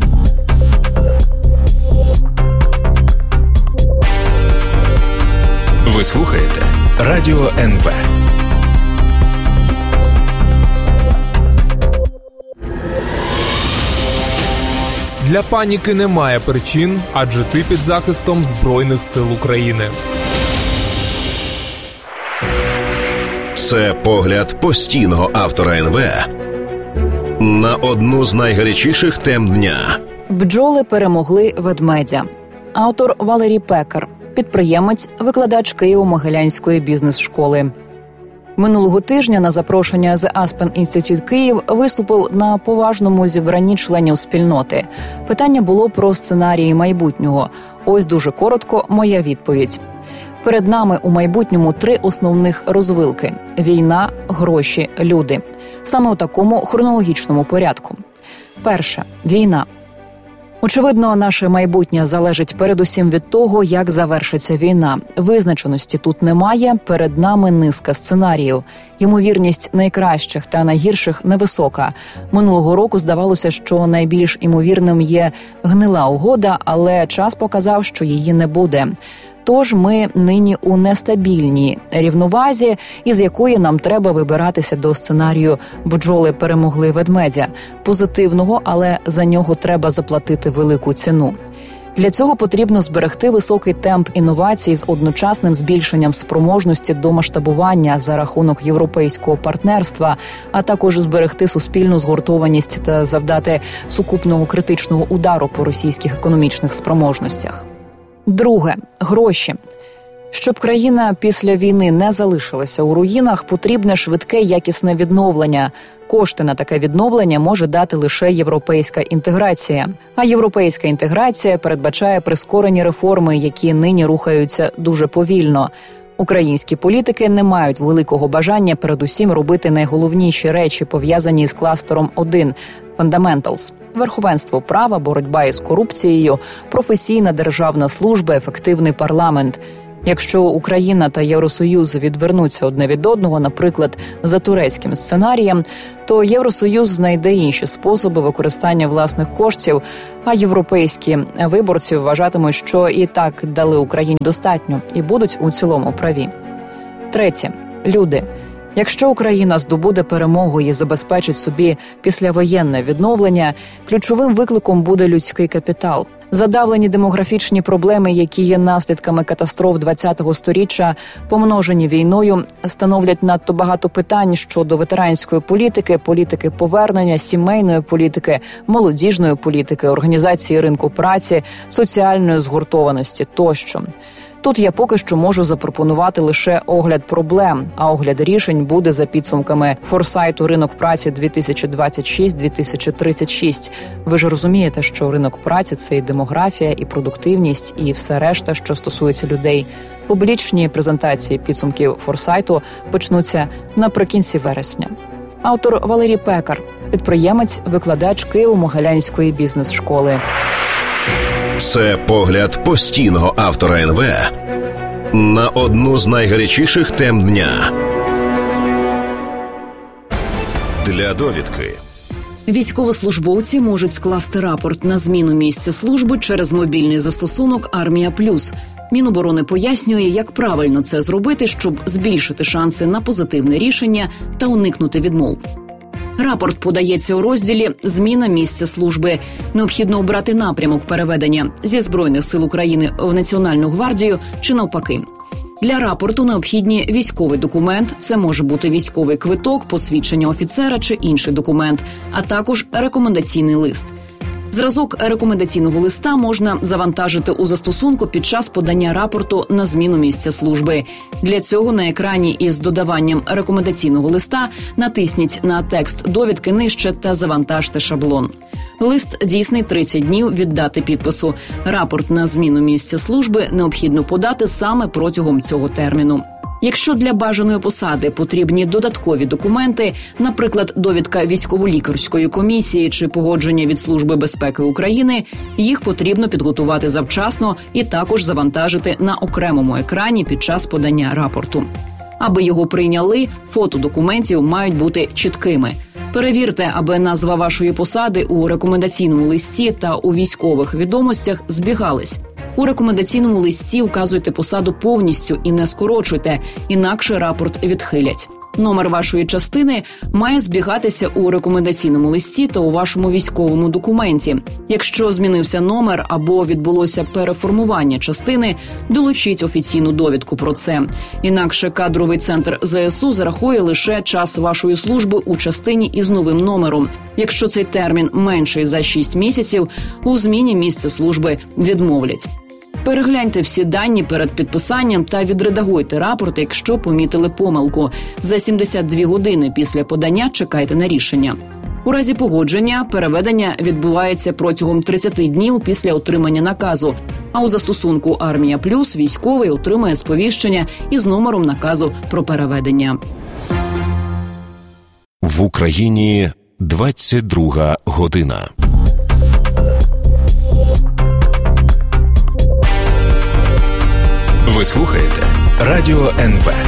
C: Ви слухаєте Радіо ен ве.
E: Для паніки немає причин, адже ти під захистом Збройних сил України.
F: Це погляд постійного автора ен ве на одну з найгарячіших тем дня.
D: Бджоли перемогли ведмедя. Автор Валерій Пекар, підприємець, викладач Києво-Могилянської бізнес-школи. Минулого тижня на запрошення The Aspen Institute Київ виступив на поважному зібранні членів спільноти. Питання було про сценарії майбутнього. Ось дуже коротко моя відповідь. Перед нами у майбутньому три основних розвилки – війна, гроші, люди. Саме у такому хронологічному порядку. Перше – війна. Очевидно, наше майбутнє залежить передусім від того, як завершиться війна. Визначеності тут немає, перед нами низка сценаріїв. Ймовірність найкращих та найгірших невисока. Минулого року здавалося, що найбільш імовірним є гнила угода, але час показав, що її не буде. Тож ми нині у нестабільній рівновазі, із якої нам треба вибиратися до сценарію «бджоли перемогли ведмедя» – позитивного, але за нього треба заплатити велику ціну. Для цього потрібно зберегти високий темп інновацій з одночасним збільшенням спроможності до масштабування за рахунок європейського партнерства, а також зберегти суспільну згуртованість та завдати сукупного критичного удару по російських економічних спроможностях. Друге – гроші. Щоб країна після війни не залишилася у руїнах, потрібне швидке якісне відновлення. Кошти на таке відновлення може дати лише європейська інтеграція. А європейська інтеграція передбачає прискорені реформи, які нині рухаються дуже повільно. Українські політики не мають великого бажання передусім робити найголовніші речі, пов'язані з кластером один – «Fundamentals» – верховенство права, боротьба із корупцією, професійна державна служба, ефективний парламент. Якщо Україна та Євросоюз відвернуться одне від одного, наприклад, за турецьким сценарієм, то Євросоюз знайде інші способи використання власних коштів, а європейські виборці вважатимуть, що і так дали Україні достатньо і будуть у цілому праві. Третє. Люди. Якщо Україна здобуде перемогу і забезпечить собі післявоєнне відновлення, ключовим викликом буде людський капітал. Задавлені демографічні проблеми, які є наслідками катастроф ХХого сторіччя, помножені війною, становлять надто багато питань щодо ветеранської політики, політики повернення, сімейної політики, молодіжної політики, організації ринку праці, соціальної згуртованості тощо. Тут я поки що можу запропонувати лише огляд проблем, а огляд рішень буде за підсумками форсайту «Ринок праці дві тисячі двадцять шість - дві тисячі тридцять шість». Ви ж розумієте, що ринок праці – це і демографія, і продуктивність, і все решта, що стосується людей. Публічні презентації підсумків форсайту почнуться наприкінці вересня. Автор Валерій Пекар, підприємець, викладач Києво-Могилянської бізнес-школи.
F: Це погляд постійного автора ен ве на одну з найгарячіших тем дня. Для довідки.
D: Військовослужбовці можуть скласти рапорт на зміну місця служби через мобільний застосунок «Армія Плюс». Міноборони пояснює, як правильно це зробити, щоб збільшити шанси на позитивне рішення та уникнути відмов. Рапорт подається у розділі «Зміна місця служби». Необхідно обрати напрямок переведення зі Збройних сил України в Національну гвардію чи навпаки. Для рапорту необхідні військовий документ, це може бути військовий квиток, посвідчення офіцера чи інший документ, а також рекомендаційний лист. Зразок рекомендаційного листа можна завантажити у застосунку під час подання рапорту на зміну місця служби. Для цього на екрані із додаванням рекомендаційного листа натисніть на текст довідки нижче та завантажте шаблон. Лист дійсний тридцять днів від дати підпису. Рапорт на зміну місця служби необхідно подати саме протягом цього терміну. Якщо для бажаної посади потрібні додаткові документи, наприклад, довідка військово-лікарської комісії чи погодження від Служби безпеки України, їх потрібно підготувати завчасно і також завантажити на окремому екрані під час подання рапорту. Аби його прийняли, фото документів мають бути чіткими. Перевірте, аби назва вашої посади у рекомендаційному листі та у військових відомостях збігались. У рекомендаційному листі вказуйте посаду повністю і не скорочуйте, інакше рапорт відхилять. Номер вашої частини має збігатися у рекомендаційному листі та у вашому військовому документі. Якщо змінився номер або відбулося переформування частини, долучіть офіційну довідку про це. Інакше кадровий центр зе ес у зарахує лише час вашої служби у частині із новим номером. Якщо цей термін менший за шість місяців, у зміні місця служби відмовлять. Перегляньте всі дані перед підписанням та відредагуйте рапорт, якщо помітили помилку. За сімдесят дві години після подання чекайте на рішення. У разі погодження переведення відбувається протягом тридцять днів після отримання наказу, а у застосунку «Армія Плюс» військовий отримає сповіщення із номером наказу про переведення.
C: В Україні двадцять друга година. Ви слухаєте Радіо ен ве.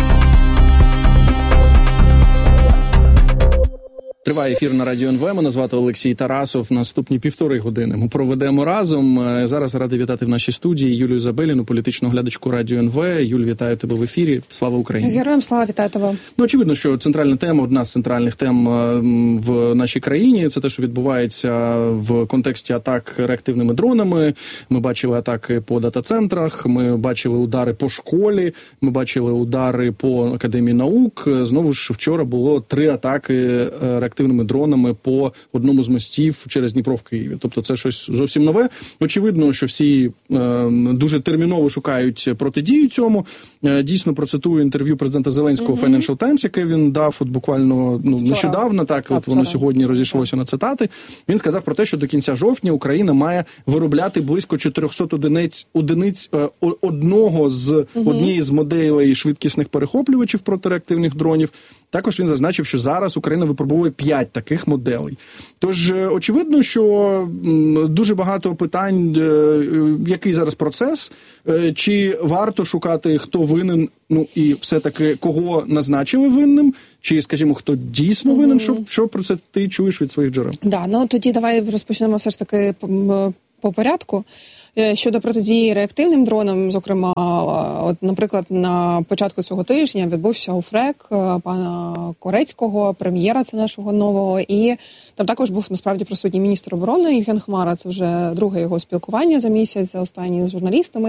G: Триває ефір на Радіо ен ве. Мене звати Олексій Тарасов. Наступні півтори години ми проведемо разом. Зараз радий вітати в нашій студії Юлію Забеліну, політичну глядачку Радіо ен ве. Юль, вітаю тебе в ефірі. Слава Україні!
H: Героям слава, вітаю тебе!
G: Ну, очевидно, що центральна тема, одна з центральних тем в нашій країні, це те, що відбувається в контексті атак реактивними дронами. Ми бачили атаки по дата-центрах, ми бачили удари по школі, ми бачили удари по Академії наук. Знову ж вчора було три атаки реактивними дронами по одному з мостів через Дніпро в Києві. Тобто це щось зовсім нове. Очевидно, що всі е, дуже терміново шукають протидію цьому. Е, дійсно, процитую інтерв'ю президента Зеленського у mm-hmm. Financial Times, яке він дав от буквально ну, нещодавно, так, так, от воно сьогодні розійшлося на цитати. Він сказав про те, що до кінця жовтня Україна має виробляти близько чотириста одиниць, одиниць е, одного з, mm-hmm. однієї з моделей швидкісних перехоплювачів протиреактивних дронів. Також він зазначив, що зараз Україна випробовує п'ять таких моделей. Тож, очевидно, що дуже багато питань, який зараз процес, чи варто шукати, хто винен, ну і все-таки кого назначили винним, чи, скажімо, хто дійсно винен, mm-hmm. що, що про це ти чуєш від своїх джерел?
H: Да, ну тоді давай розпочнемо все ж таки по, по порядку. Щодо протидії реактивним дронам, зокрема, от, наприклад, на початку цього тижня відбувся офрек пана Корецького, прем'єра це нашого нового, і там також був, насправді, присутній міністр оборони Євген Хмара, це вже друге його спілкування за місяць, за останні з журналістами.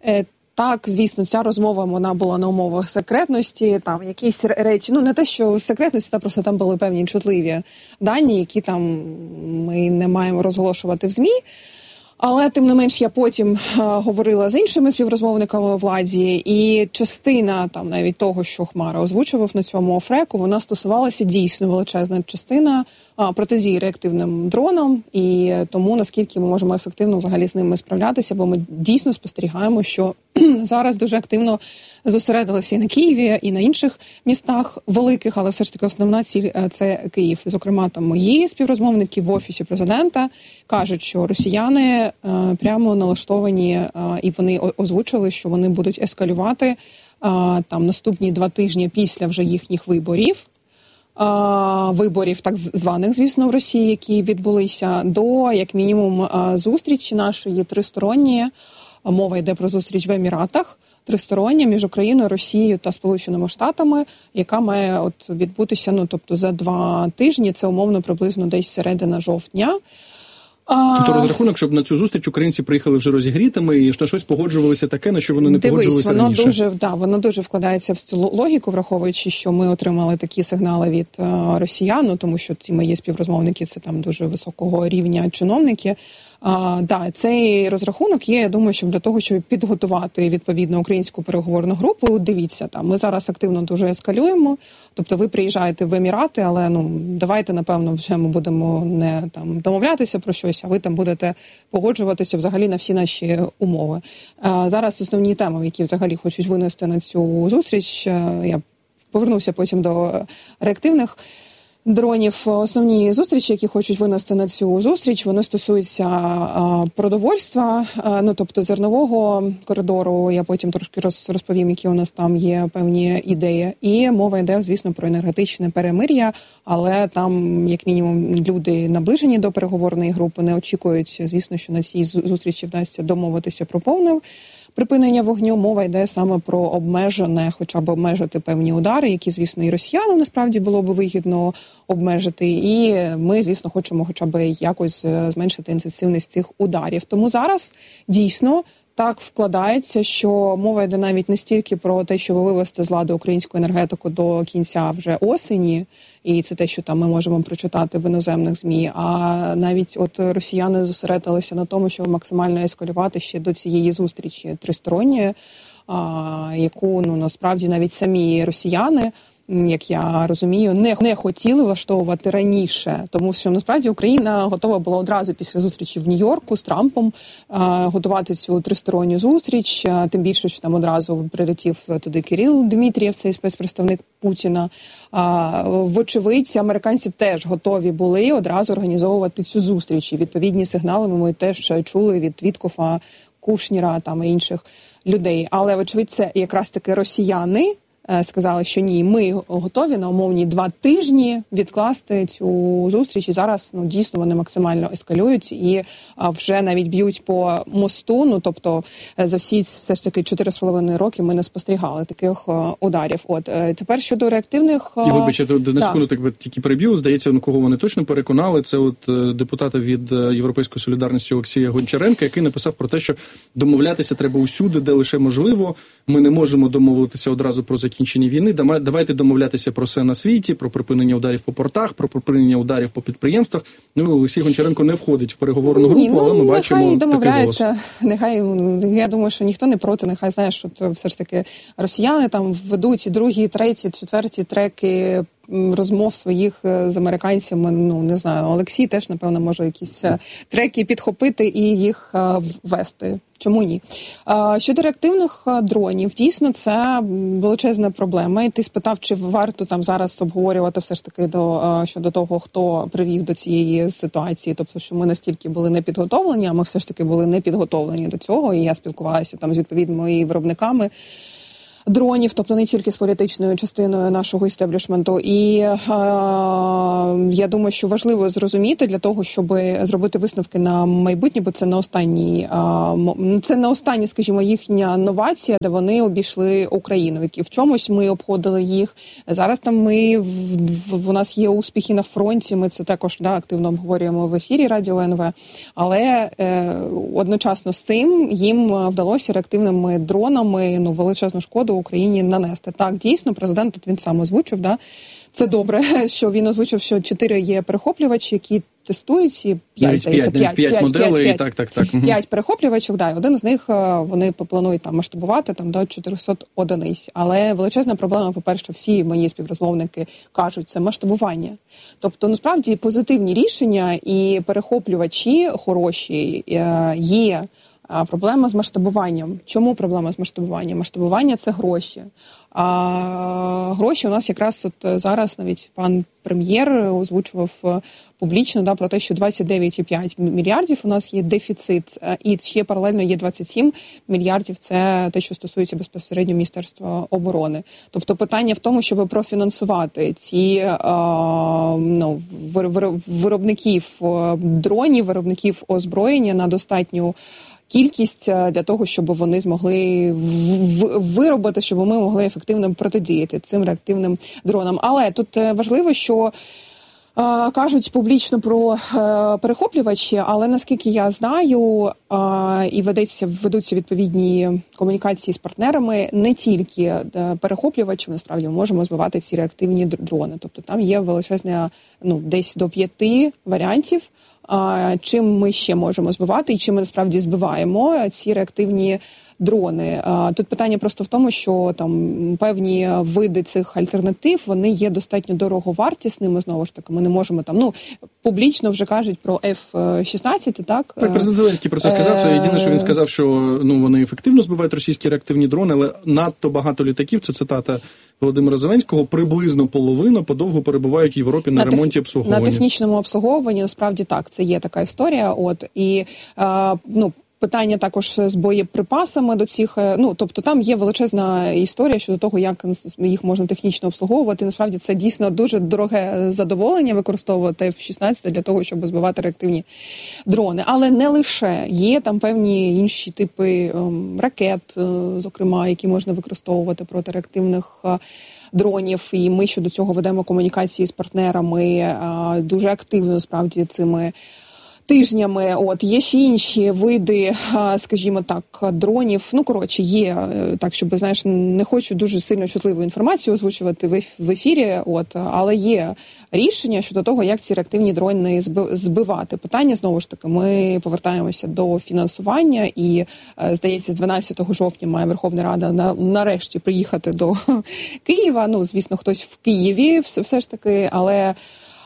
H: Так, звісно, ця розмова, вона була на умовах секретності, там якісь речі, ну не те, що секретності, та просто там були певні чутливі дані, які там ми не маємо розголошувати в ЗМІ. Але, тим не менш, я потім а, говорила з іншими співрозмовниками у владі, і частина там навіть того, що Хмара озвучував на цьому офреку, вона стосувалася дійсно величезна частина а, протидії реактивним дронам, і тому наскільки ми можемо ефективно взагалі з ними справлятися, бо ми дійсно спостерігаємо, що зараз дуже активно зосередилися і на Києві, і на інших містах великих, але все ж таки основна ціль – це Київ. Зокрема, там мої співрозмовники в Офісі Президента кажуть, що росіяни е, прямо налаштовані, е, і вони озвучили, що вони будуть ескалювати е, там наступні два тижні після вже їхніх виборів, е, виборів так званих, звісно, в Росії, які відбулися, до, як мінімум, е, зустрічі нашої тристоронньої. Мова йде про зустріч в Еміратах, тристороння між Україною, Росією та Сполученими Штатами, яка має от відбутися, ну, тобто за два тижні, це умовно приблизно десь середина жовтня.
G: Тобто розрахунок, щоб на цю зустріч українці приїхали вже розігрітими і на щось погоджувалися таке, на що вони не
H: Дивись,
G: погоджувалися
H: воно
G: раніше.
H: Дуже, да, воно дуже вкладається в цю логіку, враховуючи, що ми отримали такі сигнали від uh, росіян, ну, тому що ці мої співрозмовники, це там дуже високого рівня чиновники. А, да, цей розрахунок є, я думаю, щоб для того, щоб підготувати відповідно українську переговорну групу. Дивіться, там ми зараз активно дуже ескалюємо. Тобто ви приїжджаєте в Емірати, але ну давайте, напевно, вже ми будемо не там домовлятися про щось, а ви там будете погоджуватися взагалі на всі наші умови. А, зараз основні теми, які взагалі хочуть винести на цю зустріч, я повернуся потім до реактивних дронів. Основні зустрічі, які хочуть винести на цю зустріч, вони стосуються а, продовольства, а, ну, тобто зернового коридору. Я потім трошки роз, розповім, які у нас там є певні ідеї. І мова йде, звісно, про енергетичне перемир'я, але там, як мінімум, люди наближені до переговорної групи не очікують, звісно, що на цій зустрічі вдасться домовитися про повне припинення вогню. Мова йде саме про обмежене, хоча б обмежити певні удари, які, звісно, і росіянам насправді було б вигідно обмежити. І ми, звісно, хочемо хоча б якось зменшити інтенсивність цих ударів. Тому зараз дійсно так вкладається, що мова йде навіть не стільки про те, щоб вивести з ладу українську енергетику до кінця вже осені, і це те, що там ми можемо прочитати в іноземних ЗМІ, а навіть от росіяни зосередилися на тому, щоб максимально ескалювати ще до цієї зустрічі тристоронньої, а, яку, ну, насправді навіть самі росіяни, як я розумію, не, не хотіли влаштовувати раніше, тому що насправді Україна готова була одразу після зустрічі в Нью-Йорку з Трампом е, готувати цю тристоронню зустріч, е, тим більше, що там одразу прилетів туди Кирил Дмитрієв, цей спецпредставник Путіна. Е, вочевидь, американці теж готові були одразу організовувати цю зустріч, і відповідні сигнали ми теж чули від Віткофа, Кушніра там і інших людей. Але, очевидь, це якраз таки росіяни сказали, що ні, ми готові на умовні два тижні відкласти цю зустріч. І зараз ну, дійсно вони максимально ескалюють і а, вже навіть б'ють по мосту. Ну, тобто за всі все ж таки чотири з половиною роки ми не спостерігали таких а, ударів. От тепер щодо реактивних...
G: І вибачте, до на секунду так би тільки переб'ю. Здається, на кого вони точно переконали, це от депутата від Європейської солідарності Олексія Гончаренка, який написав про те, що домовлятися треба усюди, де лише можливо. Ми не можемо домовитися одразу про закінчення війни. Давайте домовлятися про все на світі, про припинення ударів по портах, про припинення ударів по підприємствах. Ну, Олексій Гончаренко не входить в переговорну групу, Ні, ну, але ми бачимо такий голос.
H: Нехай, я думаю, що ніхто не проти, нехай, знаєш, що все ж таки росіяни там ведуть другі, треті, четверті треки розмов своїх з американцями, ну, не знаю, Олексій теж, напевно, може якісь треки підхопити і їх ввести. Чому ні? Щодо реактивних дронів, дійсно, це величезна проблема. І ти спитав, чи варто там зараз обговорювати все ж таки до, щодо того, хто привів до цієї ситуації. Тобто, що ми настільки були не підготовлені, а ми все ж таки були не підготовлені до цього. І я спілкувалася там з відповідними виробниками дронів, тобто не тільки з політичною частиною нашого істеблішменту. І е, я думаю, що важливо зрозуміти для того, щоб зробити висновки на майбутнє, бо це не останній, е, це не остання, скажімо, їхня новація, де вони обійшли Україну. В чомусь ми обходили їх. Зараз там ми, в, в, у нас є успіхи на фронті, ми це також да, активно обговорюємо в ефірі Радіо ен ве, але е, одночасно з цим їм вдалося реактивними дронами ну, величезну шкоду Україні нанести. Так, дійсно, президент тут він сам озвучив, да? Це добре, що він озвучив, що чотири є перехоплювачі, які тестують, і п'ять, здається,
G: п'ять, п'ять моделей, так, так, так.
H: П'ять перехоплювачів, да, і один з них вони планують там масштабувати там до чотириста одиниць. Але величезна проблема, по-перше, всі мої співрозмовники кажуть, це масштабування. Тобто, насправді, позитивні рішення і перехоплювачі хороші є. А проблема з масштабуванням. Чому проблема з масштабуванням? Масштабування – це гроші. А гроші у нас якраз от зараз навіть пан прем'єр озвучував публічно да, про те, що двадцять дев'ять цілих п'ять мільярдів у нас є дефіцит, і ще паралельно є двадцять сім мільярдів, це те, що стосується безпосередньо Міністерства оборони. Тобто питання в тому, щоб профінансувати ці а, ну, виробників дронів, виробників озброєння на достатню кількість для того, щоб вони змогли виробити, щоб ми могли ефективно протидіяти цим реактивним дронам. Але тут важливо, що е, кажуть публічно про е, перехоплювачі, але наскільки я знаю, е, і ведеться, ведуться відповідні комунікації з партнерами, не тільки е, перехоплювачів, насправді ми можемо збивати ці реактивні дрони. Тобто там є величезне, ну, десь до п'яти варіантів, чим ми ще можемо збивати і чим ми насправді збиваємо ці реактивні дрони. Тут питання просто в тому, що там певні види цих альтернатив, вони є достатньо дороговартісними, знову ж таки, ми не можемо там, ну, публічно вже кажуть про еф шістнадцять, так?
G: Так, президент Зеленський про це сказав. Єдине, що він сказав, що ну, вони ефективно збивають російські реактивні дрони, але надто багато літаків, це цитата Володимира Зеленського, приблизно половина подовго перебувають в Європі на, на ремонті і обслуговуванні. На технічному обслуговуванні, насправді так, це є така історія. От, і, е, ну, питання також з боєприпасами до цих, ну, тобто там є величезна історія щодо того, як їх можна технічно обслуговувати. Насправді це дійсно дуже дороге задоволення використовувати еф шістнадцять для того, щоб збивати реактивні дрони. Але не лише. Є там певні інші типи ем, ракет, е, зокрема, які можна використовувати проти реактивних е, дронів. І ми щодо цього ведемо комунікації з партнерами е, дуже активно, насправді, цими тижнями. От, є ще інші види, скажімо так, дронів. Ну, коротше, є, так, щоб, знаєш, не хочу дуже сильно чутливу інформацію озвучувати в ефірі, от, але є рішення щодо того, як ці реактивні дрони збивати. Питання, знову ж таки, ми повертаємося до фінансування і, здається, з дванадцятого жовтня має Верховна Рада на, нарешті приїхати до Києва. Ну, звісно, хтось в Києві все, все ж таки, але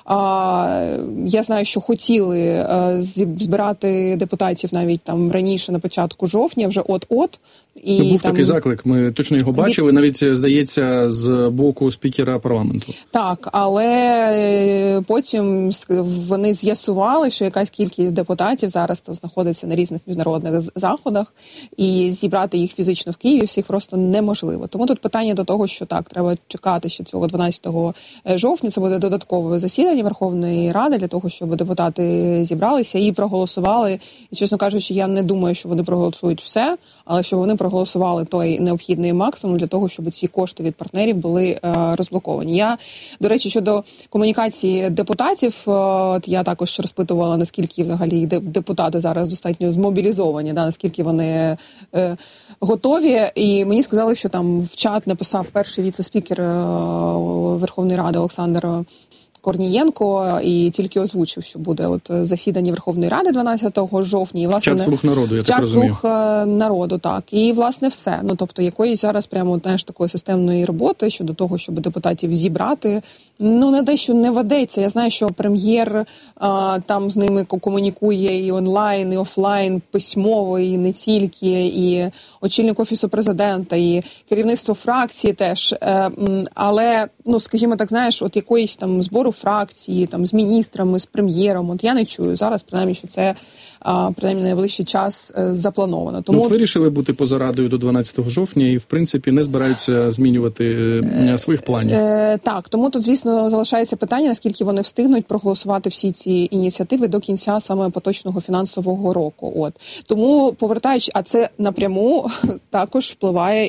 H: А, я знаю, що хотіли а, збирати депутатів навіть там раніше, на початку жовтня, вже от-от. І
G: ну, був
H: там...
G: такий заклик, ми точно його бачили, від... навіть, здається, з боку спікера парламенту.
H: Так, але потім вони з'ясували, що якась кількість депутатів зараз там знаходиться на різних міжнародних заходах, і зібрати їх фізично в Києві всіх просто неможливо. Тому тут питання до того, що так, треба чекати ще цього дванадцятого жовтня, це буде додаткове засідання Верховної Ради для того, щоб депутати зібралися і проголосували. І, чесно кажучи, я не думаю, що вони проголосують все, але що вони проголосували той необхідний максимум для того, щоб ці кошти від партнерів були е, розблоковані. Я, до речі, щодо комунікації депутатів, е, от я також розпитувала, наскільки взагалі депутати зараз достатньо змобілізовані, да, наскільки вони е, готові. І мені сказали, що там в чат написав перший віце-спікер е, Верховної Ради Олександр Корнієнко і тільки озвучив, що буде от засідання Верховної Ради дванадцятого жовтня. І, власне,
G: чат «Слуг народу», я
H: так
G: чат розумію.
H: «Слуг народу», так. І, власне, все. Ну, тобто, якоїсь зараз прямо, знаєш, такої системної роботи щодо того, щоб депутатів зібрати, ну, не дещо не ведеться. Я знаю, що прем'єр а, там з ними комунікує і онлайн, і офлайн, письмово, і не тільки, і очільник Офісу Президента, і керівництво фракції теж. Е, але, ну, скажімо так, знаєш, от якоїсь там збору фракції, там, з міністрами, з прем'єром, от я не чую зараз, принаймні, що це, а, принаймні, на найближчий час е, заплановано. Тому
G: от вирішили бути поза Радою до дванадцятого жовтня і, в принципі, не збираються змінювати е, своїх планів. Е,
H: так, тому тут, звісно, залишається питання, наскільки вони встигнуть проголосувати всі ці ініціативи до кінця саме поточного фінансового року. От. Тому, повертаючи, а це напряму також впливає